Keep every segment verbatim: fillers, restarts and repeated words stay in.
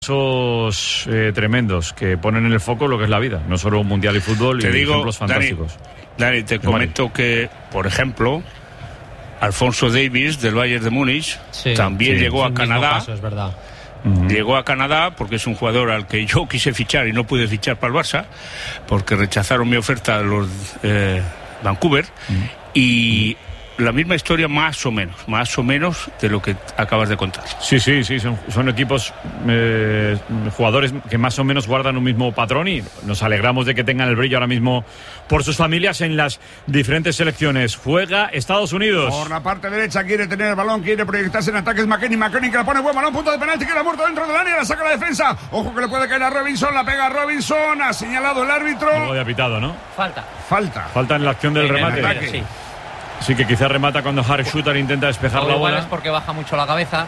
Esos eh, tremendos que ponen en el foco lo que es la vida, no solo un mundial y fútbol, te y digo, ejemplos fantásticos. Dani, Dani te ¿Qué comento Mari? que, por ejemplo, Alfonso Davies del Bayern de Múnich sí, también sí, llegó a Canadá. Caso, es verdad. Uh-huh. Llegó a Canadá porque es un jugador al que yo quise fichar y no pude fichar para el Barça porque rechazaron mi oferta a los eh, Vancouver. Uh-huh. Y la misma historia más o menos, más o menos de lo que acabas de contar. Sí, sí, sí, son, son equipos, eh, jugadores que más o menos guardan un mismo patrón y nos alegramos de que tengan el brillo ahora mismo por sus familias en las diferentes selecciones. Juega Estados Unidos. Por la parte derecha quiere tener el balón, quiere proyectarse en ataques McKennie, McKennie que la pone buen balón, punto de penalti, queda muerto dentro del área, la saca la defensa. Ojo que le puede caer a Robinson, la pega a Robinson, ha señalado el árbitro. No lo había pitado, ¿no? Falta. Falta. Falta en la acción del en remate. Ataque, sí. Sí, que quizás remata cuando Harry Shooter intenta despejar la bola. Es porque baja mucho la cabeza.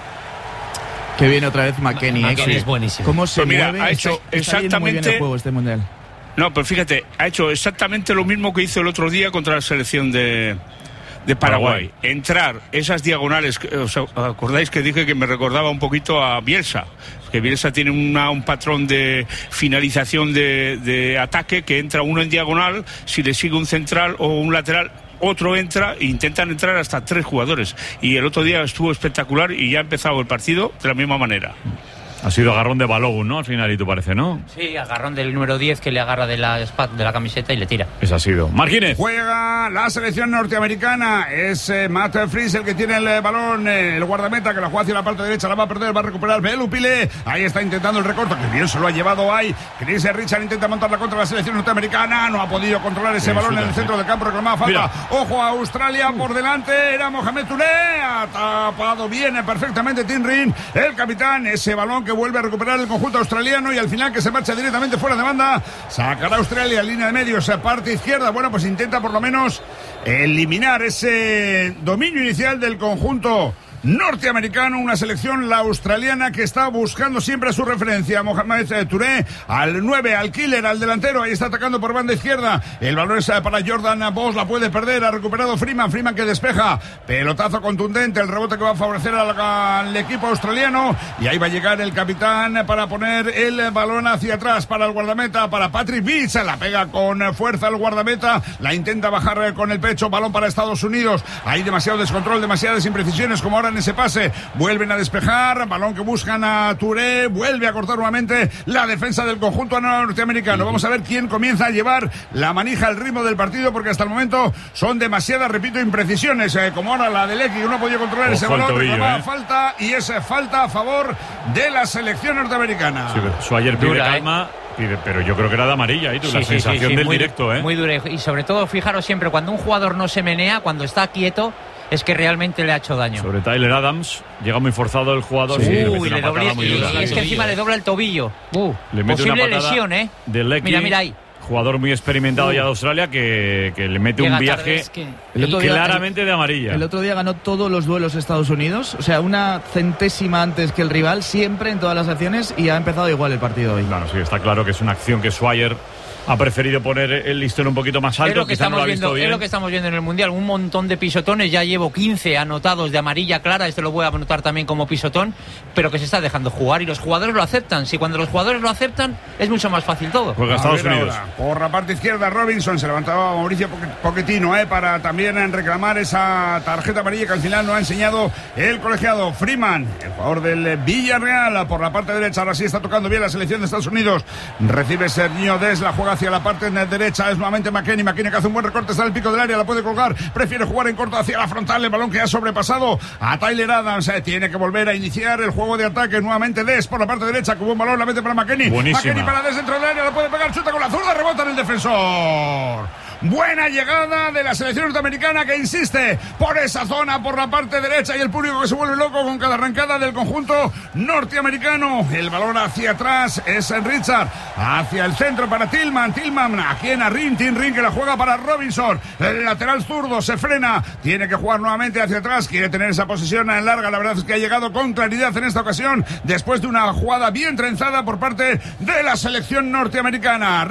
Que viene otra vez McKennie. McKennie ¿eh? es buenísimo. ¿Cómo se pues mira, mueve? ha hecho está, está exactamente muy bien el juego este mundial. No, pero fíjate, ha hecho exactamente lo mismo que hizo el otro día contra la selección de, de Paraguay. Paraguay. Entrar esas diagonales, ¿os acordáis que dije que me recordaba un poquito a Bielsa? Que Bielsa tiene una, un patrón de finalización de, de ataque, que entra uno en diagonal, si le sigue un central o un lateral, otro entra e intentan entrar hasta tres jugadores. Y el otro día estuvo espectacular y ya ha empezado el partido de la misma manera. Ha sido agarrón de Balogun, ¿no? Al final, y tú parece, ¿no? Sí, agarrón del número diez que le agarra de la, de la camiseta y le tira. Ese ha sido. Martínez. Juega la selección norteamericana. Es eh, Matt Fries el que tiene el eh, balón. Eh, el guardameta que la juega hacia la parte derecha. La va a perder, va a recuperar Belupile. Ahí está intentando el recorte. Que bien se lo ha llevado ahí. Chris Richard intenta montarla contra la selección norteamericana. No ha podido controlar ese sí, balón en el centro del campo. Reclamaba falta. Mira. Ojo a Australia por delante. Era Mohamed Touré. Ha tapado bien perfectamente Tim Ring. El capitán. Ese balón que vuelve a recuperar el conjunto australiano y al final que se marcha directamente fuera de banda. Sacará Australia línea de medios a parte izquierda. Bueno, pues intenta por lo menos eliminar ese dominio inicial del conjunto norteamericano, una selección, la australiana, que está buscando siempre su referencia. Mohamed Touré, al nueve, al killer, al delantero, ahí está atacando por banda izquierda. El balón es para Jordan Boss, la puede perder, ha recuperado Freeman, Freeman que despeja, pelotazo contundente, el rebote que va a favorecer al, al equipo australiano, y ahí va a llegar el capitán para poner el balón hacia atrás para el guardameta, para Patrick Beach, la pega con fuerza el guardameta, la intenta bajar con el pecho, balón para Estados Unidos, hay demasiado descontrol, demasiadas imprecisiones como ahora en ese pase, vuelven a despejar, balón que buscan a Touré, vuelve a cortar nuevamente la defensa del conjunto norteamericano. Vamos a ver quién comienza a llevar la manija al ritmo del partido, porque hasta el momento son demasiadas, repito, imprecisiones, eh, como ahora la de Lecky, que no ha podido controlar Ojo ese balón, tobillo, eh. falta, y es falta a favor de la selección norteamericana. Sí, Swagger pide Dura, calma, eh. pide, pero yo creo que era de amarilla, ¿eh? Tú, sí, la sí, sensación sí, sí, del muy, directo, ¿eh? Muy dura, y sobre todo, fijaros siempre, cuando un jugador no se menea, cuando está quieto, es que realmente le ha hecho daño. Sobre Tyler Adams, llega muy forzado el jugador. Sí, sí, le Uy, le doble, y, y es que encima le dobla el tobillo. Uh, le mete posible una lesión, ¿eh? De Lecky, mira, mira ahí. Jugador muy experimentado uh. ya de Australia, que, que le mete Llega un viaje tarde, es que... el otro día, claramente el, de amarilla. El otro día ganó todos los duelos Estados Unidos, o sea, una centésima antes que el rival, siempre en todas las acciones, y ha empezado igual el partido hoy. Claro, sí, está claro que es una acción que Swagger ha preferido poner el listón un poquito más alto. Es lo que, estamos, no lo viendo, es lo que estamos viendo en el Mundial, un montón de pisotones, ya llevo quince anotados de amarilla clara, este lo voy a anotar también como pisotón, pero que se está dejando jugar y los jugadores lo aceptan. Si cuando los jugadores lo aceptan, es mucho más fácil todo. Juega Estados Unidos. Ahora, por la parte izquierda, Robinson, se levantaba Mauricio Pochettino eh, para también reclamar esa tarjeta amarilla que al final no ha enseñado el colegiado. Freeman, el jugador del Villarreal, por la parte derecha, ahora sí está tocando bien la selección de Estados Unidos, recibe Sergio Des, la juega hacia la parte derecha, es nuevamente McKennie, McKennie que hace un buen recorte, está en el pico del área, la puede colgar, prefiere jugar en corto hacia la frontal, el balón que ha sobrepasado a Tyler Adams, eh, tiene que volver a iniciar el juego de ataque, nuevamente Des por la parte derecha, como un balón, la mete para McKennie, McKennie para Des dentro del área, la puede pegar, chuta con la zurda, rebota en el defensor. Buena llegada de la selección norteamericana que insiste por esa zona, por la parte derecha, y el público que se vuelve loco con cada arrancada del conjunto norteamericano. El balón hacia atrás es Richard, hacia el centro para Tillman, Tillman aquí en Ring, Tim Ring que la juega para Robinson, el lateral zurdo se frena, tiene que jugar nuevamente hacia atrás, quiere tener esa posesión en larga, la verdad es que ha llegado con claridad en esta ocasión, después de una jugada bien trenzada por parte de la selección norteamericana. Richard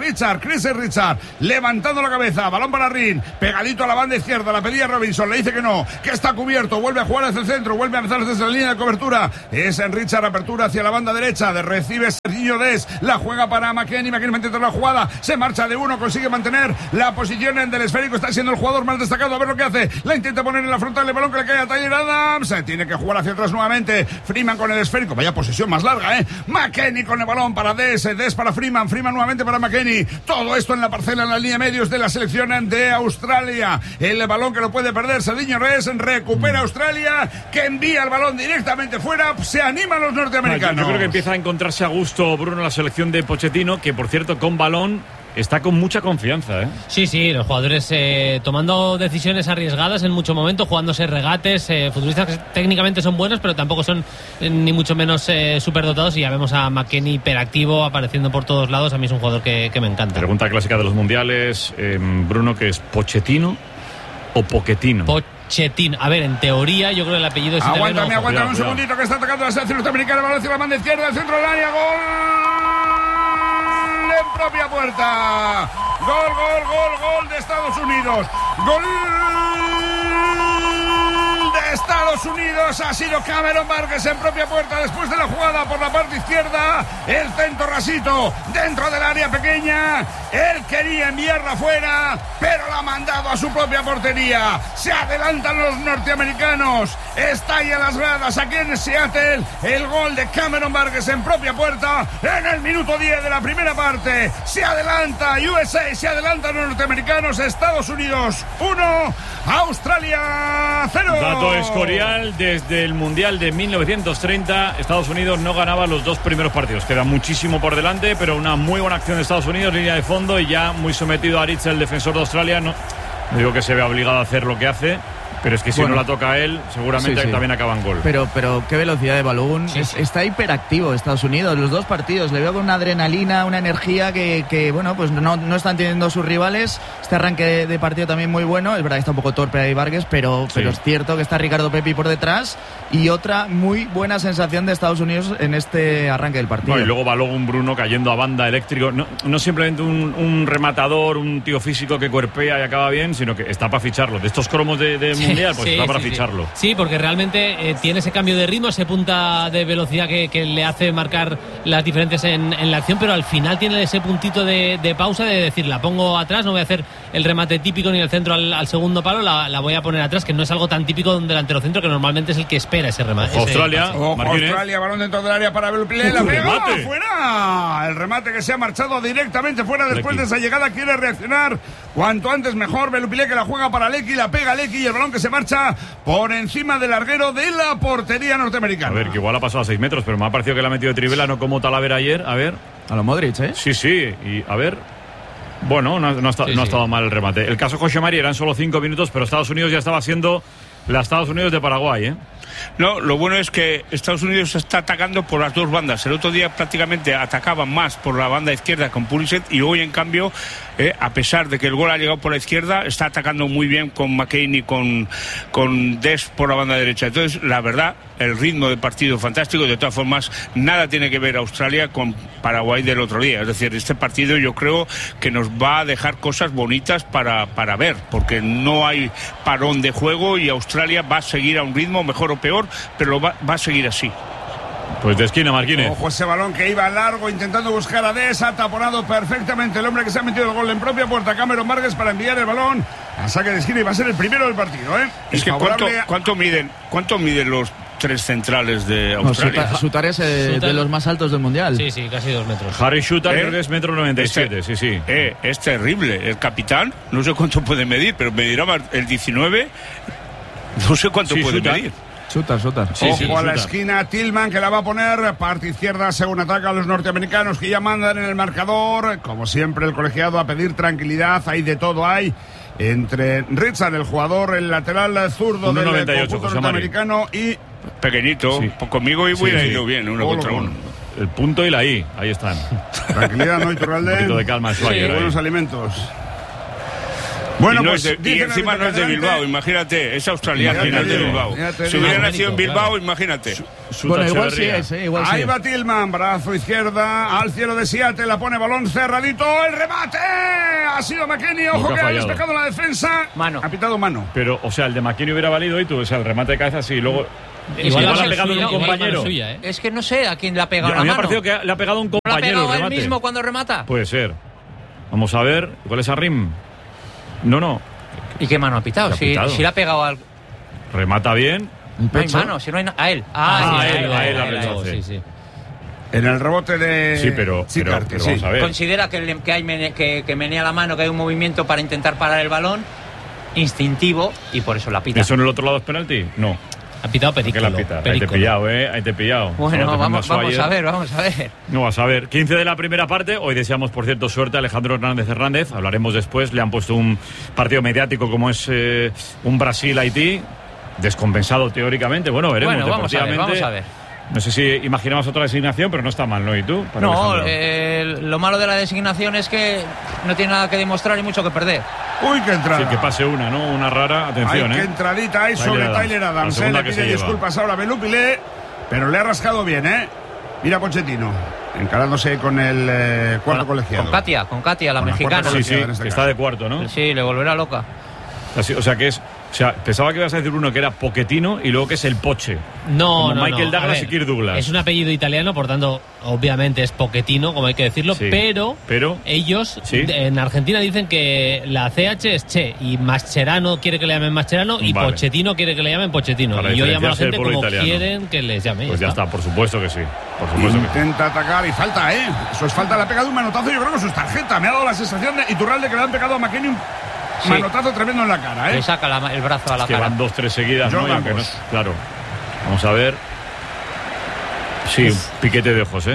Chris Richard, levantando la cabeza, balón para Rin, pegadito a la banda izquierda, la pedía Robinson, le dice que no, que está cubierto, vuelve a jugar hacia el centro, vuelve a empezar desde la línea de cobertura, es en Richard, apertura hacia la banda derecha, de recibe Serginho Dest, la juega para McKennie, McKennie mete la jugada, se marcha de uno, consigue mantener la posición en del esférico, está siendo el jugador más destacado, a ver lo que hace, la intenta poner en la frontal, el balón que le cae a Tyler Adams, tiene que jugar hacia atrás nuevamente, Freeman con el esférico, vaya posesión más larga, eh, McKennie con el balón para Dest, Dest para Freeman, Freeman nuevamente para McKennie, todo esto en la parcela, en la línea medios de la selección de Australia, el balón que lo puede perder Serginho Dest, recupera Australia, que envía el balón directamente fuera, se animan los norteamericanos. Yo, yo creo que empieza a encontrarse a gusto Bruno la selección de Pochettino, que por cierto con balón está con mucha confianza, ¿eh? Sí, sí, los jugadores eh, tomando decisiones arriesgadas en mucho momento, jugándose regates, eh, futbolistas que técnicamente son buenos, pero tampoco son eh, ni mucho menos eh, superdotados, y ya vemos a McKennie hiperactivo, apareciendo por todos lados. A mí es un jugador que, que me encanta. Pregunta clásica de los mundiales, eh, Bruno, ¿que es Pochettino o Pochettino? Pochettino. A ver, en teoría yo creo que el apellido es italiano. Aguántame, aguántame un cuidado, segundito, que está atacando la selección norteamericana, balón hacia la banda izquierda, el centro del área, gol en propia puerta, gol, gol, gol, gol de Estados Unidos, gol de Estados Unidos, ha sido Cameron Vargas en propia puerta después de la jugada por la parte izquierda, el centro rasito dentro del área pequeña, él quería enviarla fuera, pero la ha mandado a su propia portería, se adelantan los norteamericanos, estalla las gradas aquí en Seattle, el gol de Cameron Vargas en propia puerta en el minuto diez de la primera parte, se adelanta U S A, se adelantan los norteamericanos, Estados Unidos uno, Australia cero. Dato escorial, desde el Mundial de mil novecientos treinta, Estados Unidos no ganaba los dos primeros partidos. Queda muchísimo por delante, pero una muy buena acción de Estados Unidos, línea de fondo, y ya muy sometido a Aritz, el defensor de Australia. No, no digo que se vea obligado a hacer lo que hace, pero es que si bueno, no la toca a él, seguramente sí, sí. también acaba en gol. Pero, pero qué velocidad de balón. Sí, es, sí. Está hiperactivo Estados Unidos, los dos partidos. Le veo con una adrenalina, una energía que, que bueno, pues no, no están teniendo sus rivales. Este arranque de, de partido también muy bueno. Es verdad que está un poco torpe ahí Vargas, pero, sí. pero es cierto que está Ricardo Pepi por detrás. Y otra muy buena sensación de Estados Unidos en este arranque del partido. No, y luego Balogun, Bruno cayendo a banda eléctrico. No, no simplemente un, un rematador, un tío físico que cuerpea y acaba bien, sino que está para ficharlo. De estos cromos de, de sí, Mundial, pues sí, está para sí, ficharlo. Sí. sí, porque realmente eh, tiene ese cambio de ritmo, ese punta de velocidad que, que le hace marcar las diferencias en, en la acción, pero al final tiene ese puntito de, de pausa, de decir, la pongo atrás, no voy a hacer el remate típico ni el centro al, al segundo palo, la, la voy a poner atrás, que no es algo tan típico de un delantero centro, que normalmente es el que espera ese remate. Australia, ese... oh, Australia, balón dentro del área para Belupilé, la pegó fuera. El remate que se ha marchado directamente fuera después Lecky. de esa llegada, quiere reaccionar cuanto antes mejor. Belupilé, que la juega para Lecky, la pega Lecky, y el balón que se marcha por encima del larguero de la portería norteamericana. A ver, que igual ha pasado a seis metros, pero me ha parecido que la ha metido de trivela, no como Talavera ayer. A ver. A lo Modric, ¿eh? Sí, sí, y a ver. Bueno, no, no, ha, estado, sí, no ha estado sí. mal el remate. El caso José Mari eran solo cinco minutos, pero Estados Unidos ya estaba siendo la Estados Unidos de Paraguay, ¿eh? No, lo bueno es que Estados Unidos está atacando por las dos bandas. El otro día prácticamente atacaban más por la banda izquierda con Pulisic, y hoy en cambio, eh, a pesar de que el gol ha llegado por la izquierda, está atacando muy bien con McKennie y con, con Dest por la banda derecha. Entonces, la verdad, el ritmo del partido fantástico. De todas formas, nada tiene que ver Australia con Paraguay del otro día. Es decir, este partido yo creo que nos va a dejar cosas bonitas para, para ver, porque no hay parón de juego y Australia va a seguir a un ritmo mejor o peor, pero va, va a seguir así. Pues de esquina, Marquines. Ojo, ese balón que iba largo intentando buscar a Dest, ha taponado perfectamente el hombre que se ha metido el gol en propia puerta, Cameron Vargas, para enviar el balón a saque de esquina, y va a ser el primero del partido, ¿eh? Es que ¿cuánto, cuánto miden cuánto miden los tres centrales de Australia? No, Sutar es eh, de los más altos del mundial. Sí, sí, casi dos metros. Harry Sutar, ¿Eh? creo que es metro noventa y siete, este, sí, sí. Eh, es terrible. El capitán, no sé cuánto puede medir, pero medirá el diecinueve, no sé cuánto sí, puede Sutar. medir. Sutar, Sutar. Sí, Ojo sí, a la esquina, Tillman, que la va a poner parte izquierda según atacan los norteamericanos, que ya mandan en el marcador. Como siempre, el colegiado a pedir tranquilidad. Hay de todo, hay entre Richard, el jugador, el lateral zurdo del conjunto norteamericano, y pequeñito, sí. conmigo y hubiera sí, sí. ido bien, uno Olo, contra uno. El punto y la I, ahí están. Tranquilidad, ¿no, Iturralde? Un poquito de calma, Swagger, sí, buenos alimentos. Bueno, y, no pues, es de, y encima no es de Bilbao, imagínate, es australiano y no es de Bilbao. Si hubiera nacido en Bilbao, claro. imagínate. Su, su bueno, igual sí es, ¿eh? igual Ahí sí. va Tillman, brazo izquierda al cielo de Seattle, la pone balón cerradito, el remate. Ha sido McKennie, ojo que ha, que ha despejado la defensa. Mano. Ha pitado mano. Pero, o sea, el de McKennie hubiera valido y tú, o sea, el remate de cabeza sí, luego. Igual, igual ha pegado suya, un compañero. Suya, ¿eh? Es que no sé a quién le ha pegado. Yo, la a mí me ha mano. parecido que le ha pegado un compañero. ¿No ha pegado el él remate? mismo cuando remata? Puede ser. Vamos a ver, ¿cuál es Arrim? No, no. ¿Y qué mano ha pitado? ¿Ha Si, pitado? si le ha pegado al. Remata bien. No hay mano, si no hay na... a él. Ah, Ah, sí, a él, sí, a él, a a él, sí, sí. sí. En el rebote de. Sí, pero, sí, pero, Carti, pero sí. vamos a ver. Considera que, le- que, hay mene- que, que menea la mano, que hay un movimiento para intentar parar el balón instintivo y por eso la pita. ¿Eso en el otro lado es penalti? No. Ha pitado ¿Qué Pericolo. la pita? Ahí te he Pericolo. pillado, ¿eh? Ahí te he pillado. Bueno, Estaba vamos, tocando vamos ayer. a ver, vamos a ver. No vas a ver. quince de la primera parte. Hoy deseamos, por cierto, suerte a Alejandro Hernández Hernández. Hablaremos después. Le han puesto un partido mediático como es eh, un Brasil-Haití. Descompensado teóricamente. Bueno, veremos. Bueno, vamos a ver, deportivamente. vamos a ver. No sé si imaginabas otra designación, pero no está mal, ¿no? ¿Y tú? Para No, Alejandro. eh, lo malo de la designación es que no tiene nada que demostrar y mucho que perder. Uy, qué entrada. Sí, que pase una, ¿no? Una rara. Atención, Ay, qué ¿eh? entradita hay Tyler sobre Adams. Tyler La Adams. segunda eh, Le que se pide lleva. disculpas ahora Belupile, pero le ha rascado bien, ¿eh? Mira Pochettino, encarándose con el eh, cuarto Con- colegiado. Con Katia, con Katia, la Con la mexicana. cuarta Sí, sí, en este que está caso. de cuarto, ¿no? Sí, le volverá loca. Así, o sea, que es. O sea, pensaba que ibas a decir uno que era Pochettino y luego que es el Poche. No, Como no, Michael no. A Douglas ver, y Kirk Douglas. Es un apellido italiano, por tanto, obviamente es Pochettino, como hay que decirlo, Sí, pero, pero- ellos Sí. de- en Argentina dicen que la C H es Che y Mascherano quiere que le llamen Mascherano y Vale. Pochettino quiere que le llamen Pochettino. Para Y yo llamo a la diferenciarse del gente pueblo como italiano. quieren que les llame. Pues ya está, por supuesto que sí. Por supuesto que sí. Intenta atacar y falta, ¿eh? Eso es falta, le ha pegado un manotazo, yo creo que eso es tarjeta. Me ha dado la sensación de Iturralde que le han pegado a McKennie un Sí. manotazo tremendo en la cara, ¿eh? Le saca la- el brazo a la Que cara. van dos, tres seguidas, ¿no? Jordan Y aunque no- Bosch. claro. Vamos a ver. Sí, un piquete de ojos, ¿eh?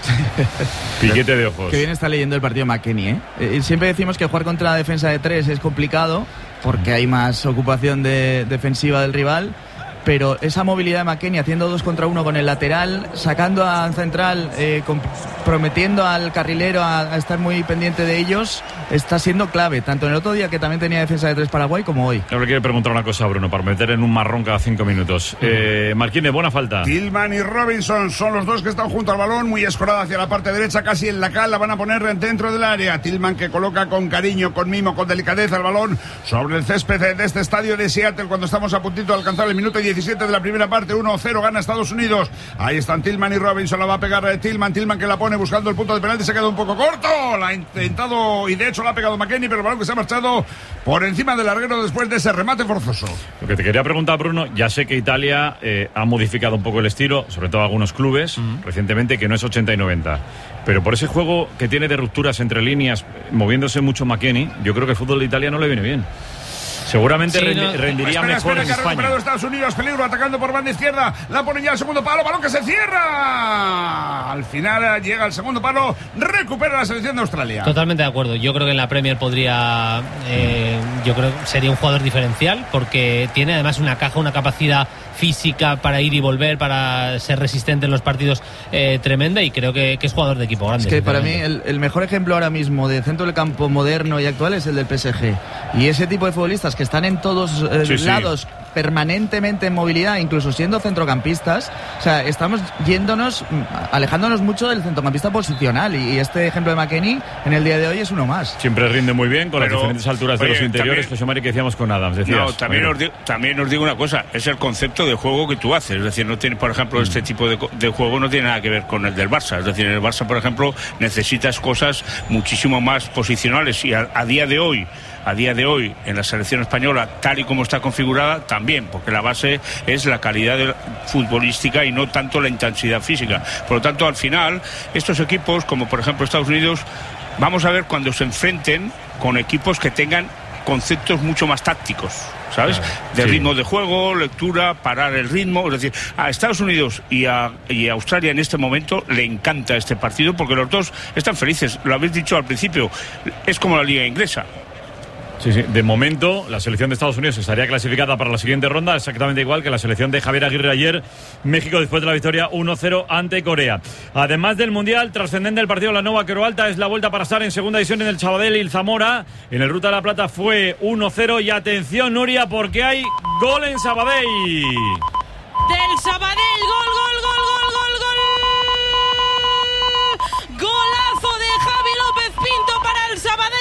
Piquete de ojos. Que bien está leyendo el partido McKennie, ¿eh? Eh, Siempre decimos que jugar contra la defensa de tres es complicado porque hay más ocupación de, defensiva del rival, pero esa movilidad de McKennie haciendo dos contra uno con el lateral, sacando a central, eh, prometiendo al carrilero a, a estar muy pendiente de ellos, está siendo clave, tanto en el otro día que también tenía defensa de tres Paraguay como hoy. Ahora le quiero preguntar una cosa a Bruno, para meter en un marrón cada cinco minutos. Eh, Marquínez, buena falta. Tillman y Robinson son los dos que están junto al balón, muy escorada hacia la parte derecha, casi en la cal, la van a poner dentro del área. Tillman que coloca con cariño, con mimo, con delicadeza el balón sobre el césped de este estadio de Seattle cuando estamos a puntito de alcanzar el minuto diecisiete de la primera parte. uno cero gana Estados Unidos. Ahí están Tillman y Robinson, la va a pegar Tillman, Tillman que la pone buscando el punto de penalti, se ha quedado un poco corto, la ha intentado y de hecho la ha pegado McKennie, pero el balón que se ha marchado por encima del larguero después de ese remate forzoso. Lo que te quería preguntar, Bruno, ya sé que Italia eh, ha modificado un poco el estilo, sobre todo algunos clubes, uh-huh. recientemente, que no es ochenta y noventa. Pero por ese juego que tiene de rupturas entre líneas, moviéndose mucho McKennie, yo creo que el fútbol de Italia no le viene bien. Seguramente sí, rendi- no. rendiría espera, mejor espera, en que ha España. recuperado Estados Unidos, peligro atacando por banda izquierda, la ponen ya al segundo palo, balón que se cierra. Al final llega al segundo palo, recupera la selección de Australia. Totalmente de acuerdo. Yo creo que en la Premier podría, eh, yo creo que sería un jugador diferencial porque tiene además una caja, una capacidad física para ir y volver, para ser resistente en los partidos eh, tremenda y creo que, que es jugador de equipo grande. Es que para mí el, el mejor ejemplo ahora mismo de centro del campo moderno y actual es el del P S G. Y ese tipo de futbolistas que están en todos eh, Sí, sí. lados permanentemente en movilidad, incluso siendo centrocampistas, o sea, estamos yéndonos, alejándonos mucho del centrocampista posicional y, y este ejemplo de McKennie en el día de hoy es uno más. Siempre rinde muy bien con Pero, las diferentes alturas de oye, los interiores, también- José Mari, que decíamos con Adams. Decías, No, también Bueno. os, digo, también os digo una cosa, es el concepto de juego que tú haces, es decir, no tiene, por ejemplo, este tipo de, co- de juego no tiene nada que ver con el del Barça, es decir, en el Barça, por ejemplo, necesitas cosas muchísimo más posicionales y a, a día de hoy, a día de hoy, en la selección española, tal y como está configurada, también, porque la base es la calidad de- futbolística y no tanto la intensidad física. Por lo tanto, al final, estos equipos, como por ejemplo Estados Unidos, vamos a ver cuando se enfrenten con equipos que tengan conceptos mucho más tácticos, ¿sabes? Claro, de sí. ritmo de juego, lectura, parar el ritmo. Es decir, a Estados Unidos y a, y a Australia en este momento le encanta este partido porque los dos están felices. Lo habéis dicho al principio, es como la liga inglesa. Sí, sí. De momento, la selección de Estados Unidos estaría clasificada para la siguiente ronda, exactamente igual que la selección de Javier Aguirre ayer. México después de la victoria uno cero ante Corea. Además del Mundial, trascendente el partido de la Nova Quero-Alta, es la vuelta para estar en segunda división en el Sabadell y el Zamora. En el Ruta de la Plata fue uno cero y atención, Nuria, porque hay gol en Sabadell. Del Sabadell, gol, gol, gol, gol, gol, gol. Golazo de Javi López Pinto para el Sabadell.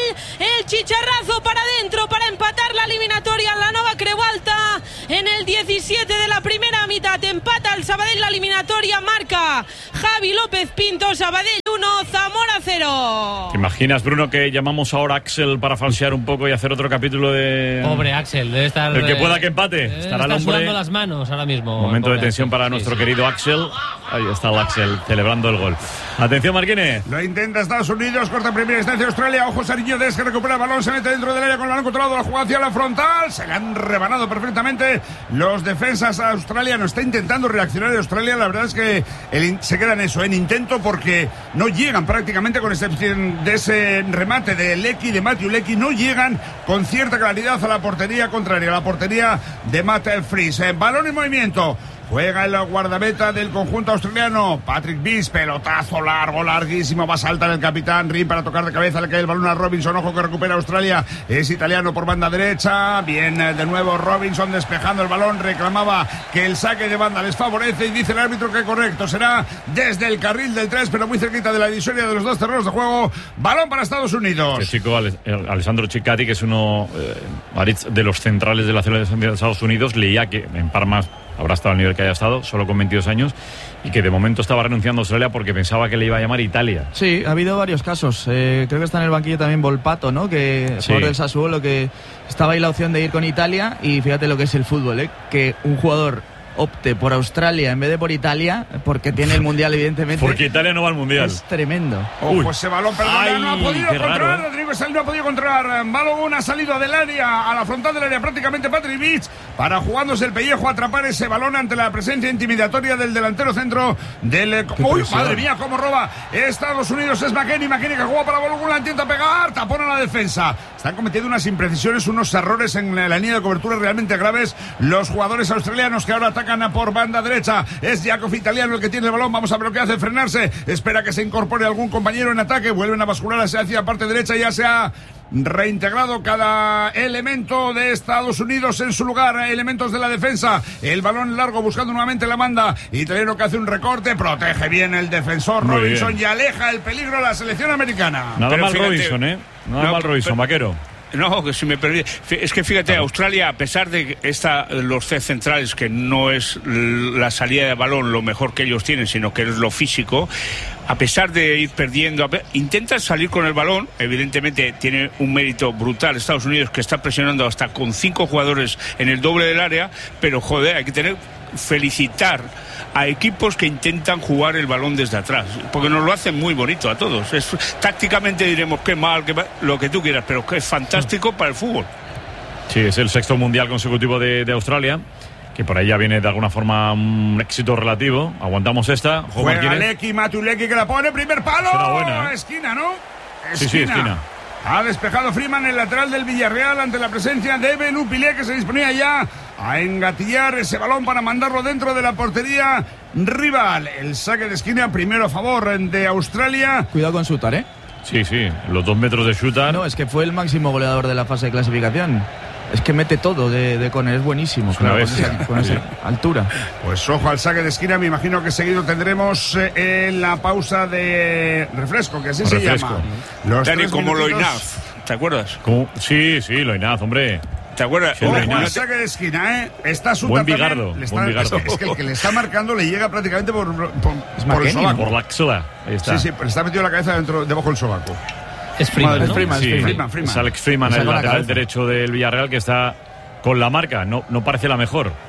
El chicharrazo para adentro para empatar la eliminatoria en la Nova Quero-Alta. En el diecisiete de la primera mitad empata el Sabadell la eliminatoria. Marca Javi López Pinto. Sabadell uno, Zamora cero. ¿Te imaginas, Bruno, que llamamos ahora a Axel para falsear un poco y hacer otro capítulo de... Pobre Axel, debe estar... El que pueda que empate. Debe Estará el estar hombre... sudando las manos ahora mismo. Momento de tensión Axel. para Sí, nuestro sí. querido Axel. Ahí está el Axel celebrando el gol. Atención, Marquines. Lo intenta Estados Unidos, corta en primera instancia Australia. Ojo, Sariñodes que recupera el balón, se mete dentro del área con el balón controlado, la jugada hacia la frontal. Se le han rebanado perfectamente los defensas australianos. Está intentando reaccionar de Australia. La verdad es que el, se queda en eso, en intento, porque no llegan prácticamente, con excepción de ese remate de Lecky, de Matthew Lecky, no llegan con cierta claridad a la portería contraria, a la portería de Matt Fries. Eh, balón en movimiento. Juega el guardameta del conjunto australiano, Patrick Bees, pelotazo largo, larguísimo, va a saltar el capitán Rim para tocar de cabeza, le cae el balón a Robinson, ojo que recupera Australia, es italiano por banda derecha, bien de nuevo Robinson despejando el balón, reclamaba que el saque de banda les favorece y dice el árbitro que correcto, será desde el carril del tres, pero muy cerquita de la divisoria de los dos terrenos de juego, balón para Estados Unidos. El chico Ale- Alessandro Ciccati, que es uno eh, de los centrales de la selección de Estados Unidos, leía que en Parma habrá estado al nivel que haya estado, solo con veintidós años, y que de momento estaba renunciando a Australia porque pensaba que le iba a llamar Italia. Sí, ha habido varios casos. Eh, creo que está en el banquillo también Volpato, ¿no? Que Sí. jugador del Sassuolo, que estaba ahí la opción de ir con Italia, y fíjate lo que es el fútbol, ¿eh? Que un jugador opte por Australia en vez de por Italia, porque tiene el Mundial, evidentemente. Porque Italia no va al Mundial. Es tremendo. Ojo, ese balón, perdón, Ay, no ha podido qué controlar, raro, ¿eh? Rodrigo Esal no ha podido controlar. Balón, ha salido del área, a la frontal del área, prácticamente Patrick Beach, para jugándose el pellejo, atrapar ese balón ante la presencia intimidatoria del delantero centro del... ¡Uy, madre mía, cómo roba Estados Unidos! Es McKennie, McKennie que juega para balón, la intenta pegar, tapón a la defensa. Están cometiendo unas imprecisiones, unos errores en la línea de cobertura realmente graves los jugadores australianos, que ahora atacan a por banda derecha. Es Jakov Italiano el que tiene el balón, vamos a ver lo que hace, frenarse, espera que se incorpore algún compañero en ataque, vuelven a bascular hacia la parte derecha, ya se ha reintegrado cada elemento de Estados Unidos en su lugar, elementos de la defensa, el balón largo buscando nuevamente la banda, Italiano que hace un recorte, protege bien el defensor Muy Robinson bien. y aleja el peligro a la selección americana. Nada Pero mal fíjate, Robinson, ¿eh? Nada no, mal Robinson, pero- vaquero. No, que si me perdí. Es que fíjate, Claro. Australia, a pesar de que esta, los C centrales, que no es la salida de balón lo mejor que ellos tienen, sino que es lo físico, a pesar de ir perdiendo, intentan salir con el balón. Evidentemente tiene un mérito brutal Estados Unidos, que está presionando hasta con cinco jugadores en el doble del área, pero joder, hay que tener felicitar a equipos que intentan jugar el balón desde atrás, porque nos lo hacen muy bonito a todos. Es, tácticamente diremos que mal, que mal, lo que tú quieras, pero que es fantástico para el fútbol. Sí, es el sexto mundial consecutivo de, de Australia, que por ahí ya viene de alguna forma un éxito relativo. Aguantamos esta. Juan Juega Martínez. Lecky, Matthew Lecky que la pone, primer palo. Será buena, ¿eh? Esquina, ¿no? Sí, sí, esquina. Ha despejado Freeman, el lateral del Villarreal, ante la presencia de Belupilé, que se disponía ya a engatillar ese balón para mandarlo dentro de la portería rival. El saque de esquina primero a favor de Australia. Cuidado con Sutar, ¿eh? Sí, sí, los dos metros de shooter. No, es que fue el máximo goleador de la fase de clasificación. Es que mete todo de, de Conner, es buenísimo. Es una claro, bestia. con esa, con esa Sí. altura. Pues ojo al saque de esquina, me imagino que seguido tendremos eh, en la pausa de refresco, que así Refresco. se llama. Los Dani, tres como minutitos. Loinaz, ¿te acuerdas? ¿Cómo? Sí, sí, Loinaz, hombre. ¿Te acuerdas? Sí, Ojo Loinaz. al saque de esquina, ¿eh? Está Sutar Buen también, bigardo, le está- buen bigardo. Es, que, es que el que le está marcando le llega prácticamente por, por, por el McKennie, sobaco. Por la axila. Ahí está. Sí, sí, pero está metido la cabeza dentro, debajo del sobaco. Es Freeman, Madre, ¿no? Freeman, Sí, Freeman, Freeman. es Alex Freeman, Esa el con la lateral cabeza. derecho del Villarreal, que está con la marca. No, no parece la mejor.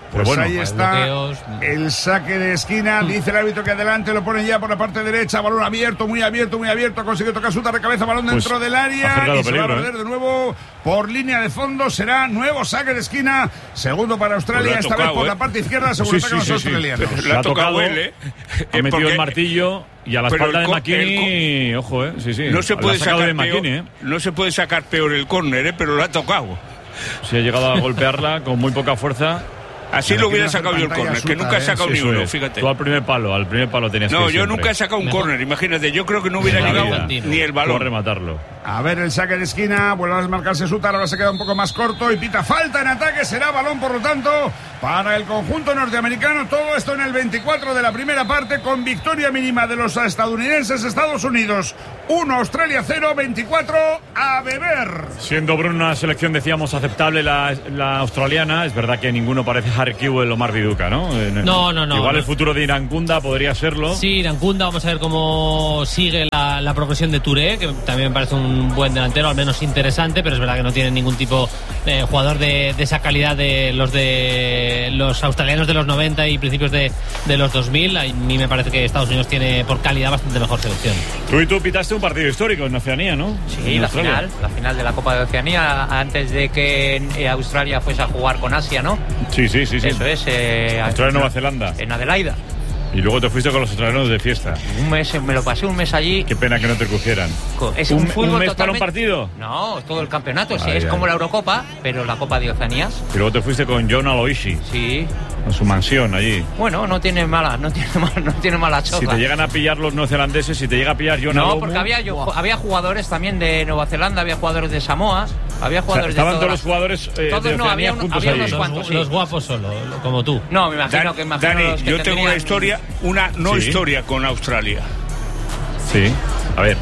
Pues bueno, ahí está bloqueos. el saque de esquina. Dice el árbitro que adelante lo ponen ya por la parte derecha. Balón abierto, muy abierto, muy abierto. Consigue tocar Sutar de cabeza, balón Pues dentro del área. acercado Y se peligro, va a perder ¿eh? de nuevo por línea de fondo. Será nuevo saque de esquina. Segundo para Australia, Pues esta tocado, vez por ¿eh? la parte izquierda. Según Sí, atacan sí, los sí, sí. australianos. Le ha ha tocado tocado, él, ¿eh? Ha metido Porque- el martillo y a la Pero espalda el de co- McKinney, ojo, eh, sí, sí. No se La puede ha sacado sacar de peor, McKinney, eh. no se puede sacar peor el córner, ¿eh? Pero lo ha tocado. Se ha llegado a golpearla con muy poca fuerza. Así Aquí lo hubiera no hace sacado yo el pantalla córner, que Sutar, nunca he ¿eh? sacado ni Eso uno, es. fíjate. Tú al primer palo, al primer palo tenías que No, ir yo siempre. nunca he sacado un Mejor. córner, imagínate, yo creo que no hubiera En la llegado vida. ni el Tú a balón. rematarlo. A ver el saque de esquina, vuelve a marcarse Sutar, ahora se queda un poco más corto y pita falta en ataque, será balón por lo tanto para el conjunto norteamericano. Todo esto en el veinticuatro de la primera parte con victoria mínima de los estadounidenses. Estados Unidos uno, Australia cero, veinticuatro a beber. Siendo Bruno una selección, decíamos, aceptable la, la australiana, es verdad que ninguno parece Harry Kewell o Mark Viduka, ¿no? No, no, no. Igual no. el futuro de Irankunda podría serlo. Sí, Irankunda, vamos a ver cómo sigue la, la progresión de Touré, que también me parece un buen delantero, al menos interesante, pero es verdad que no tiene ningún tipo de jugador de, de esa calidad de los de los australianos de los noventa y principios de, de los dos mil. A mí me parece que Estados Unidos tiene por calidad bastante mejor selección. Tú y tú pitaste un partido histórico en Oceanía, ¿no? Sí, En la Australia. final, la final de la Copa de Oceanía, antes de que eh, Australia fuese a jugar con Asia, ¿no? Sí, sí, sí, sí. Eso es. Eh, Australia-Nueva Zelanda. En Adelaida. Y luego te fuiste con los australianos de fiesta. Un mes, me lo pasé un mes allí. Qué pena que no te cogieran. Es ¿Un, un, un fútbol mes para un totalmente- partido? No, todo el campeonato, sí, Ay, es ay. como la Eurocopa, pero la Copa de Oceanías. Y luego te fuiste con John Aloisi, Sí. a su mansión allí. Bueno, no tiene mala, no tiene mala, no tiene mala choza. Si te llegan a pillar los neozelandeses, si te llega a pillar John No, Alomu, porque había, yo, había jugadores también de Nueva Zelanda, había jugadores de Samoa, había o sea, jugadores estaban de todos todas los jugadores eh, Todos de no, Oceanía había un- juntos había allí. unos Los, cuantos, sí. los guapos solo, como tú. No, me imagino Dan- que imagino Dani, los que yo tengo tendrían- una historia, una no Sí. historia con Australia. Sí, a ver.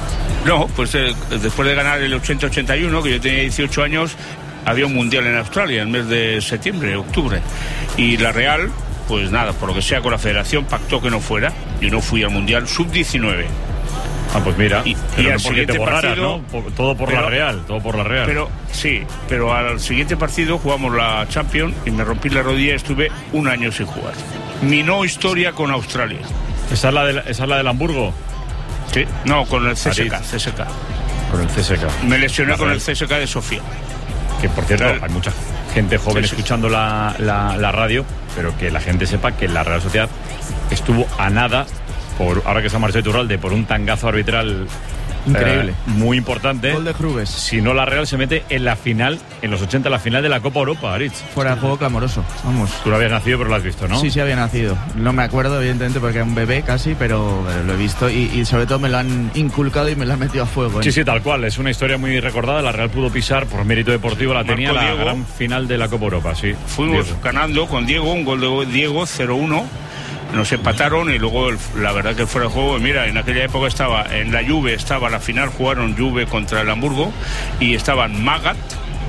No, pues eh, después de ganar el ochenta ochenta y uno, que yo tenía dieciocho años, había un mundial en Australia, en el mes de septiembre, octubre. Y la Real, pues nada, por lo que sea con la federación, pactó que no fuera. Yo no fui al mundial sub diecinueve. Ah, pues mira, Y- pero y no al porque te siguiente borraras, partido- ¿no? Por- todo por pero- la Real, todo por la Real. Pero sí, pero al siguiente partido jugamos la Champions y me rompí la rodilla y estuve un año sin jugar. Mi no historia con Australia. ¿Esa es la, de, esa es la del Hamburgo? Sí, no, con el C S K, París. C S K. Con el C S K. Me lesioné La con Real. el C S K de Sofía. Que por cierto, Real. hay mucha gente joven Sí, sí. escuchando la, la, la radio, pero que la gente sepa que la Real Sociedad estuvo a nada, por ahora que se ha marchado Iturralde, por un tangazo arbitral Increíble. eh, muy importante. Gol de Krubes. Si no, la Real se mete en la final, en los ochenta, la final de la Copa Europa, Aritz. Fuera de juego clamoroso. Vamos. Tú no habías nacido, pero lo has visto, ¿no? Sí, sí había nacido. No me acuerdo, evidentemente, porque era un bebé casi, pero, pero lo he visto y, y sobre todo me lo han inculcado y me lo han metido a fuego. ¿eh? Sí, sí, tal cual. Es una historia muy recordada. La Real pudo pisar por mérito deportivo. La Marcó tenía la Diego. gran final de la Copa Europa, sí. Fuimos Diego. ganando con Diego, un gol de Diego, cero uno. Nos empataron y luego el- la verdad que fuera de juego, mira, en aquella época estaba en la Juve, estaba la final, jugaron Juve contra el Hamburgo y estaban Magat,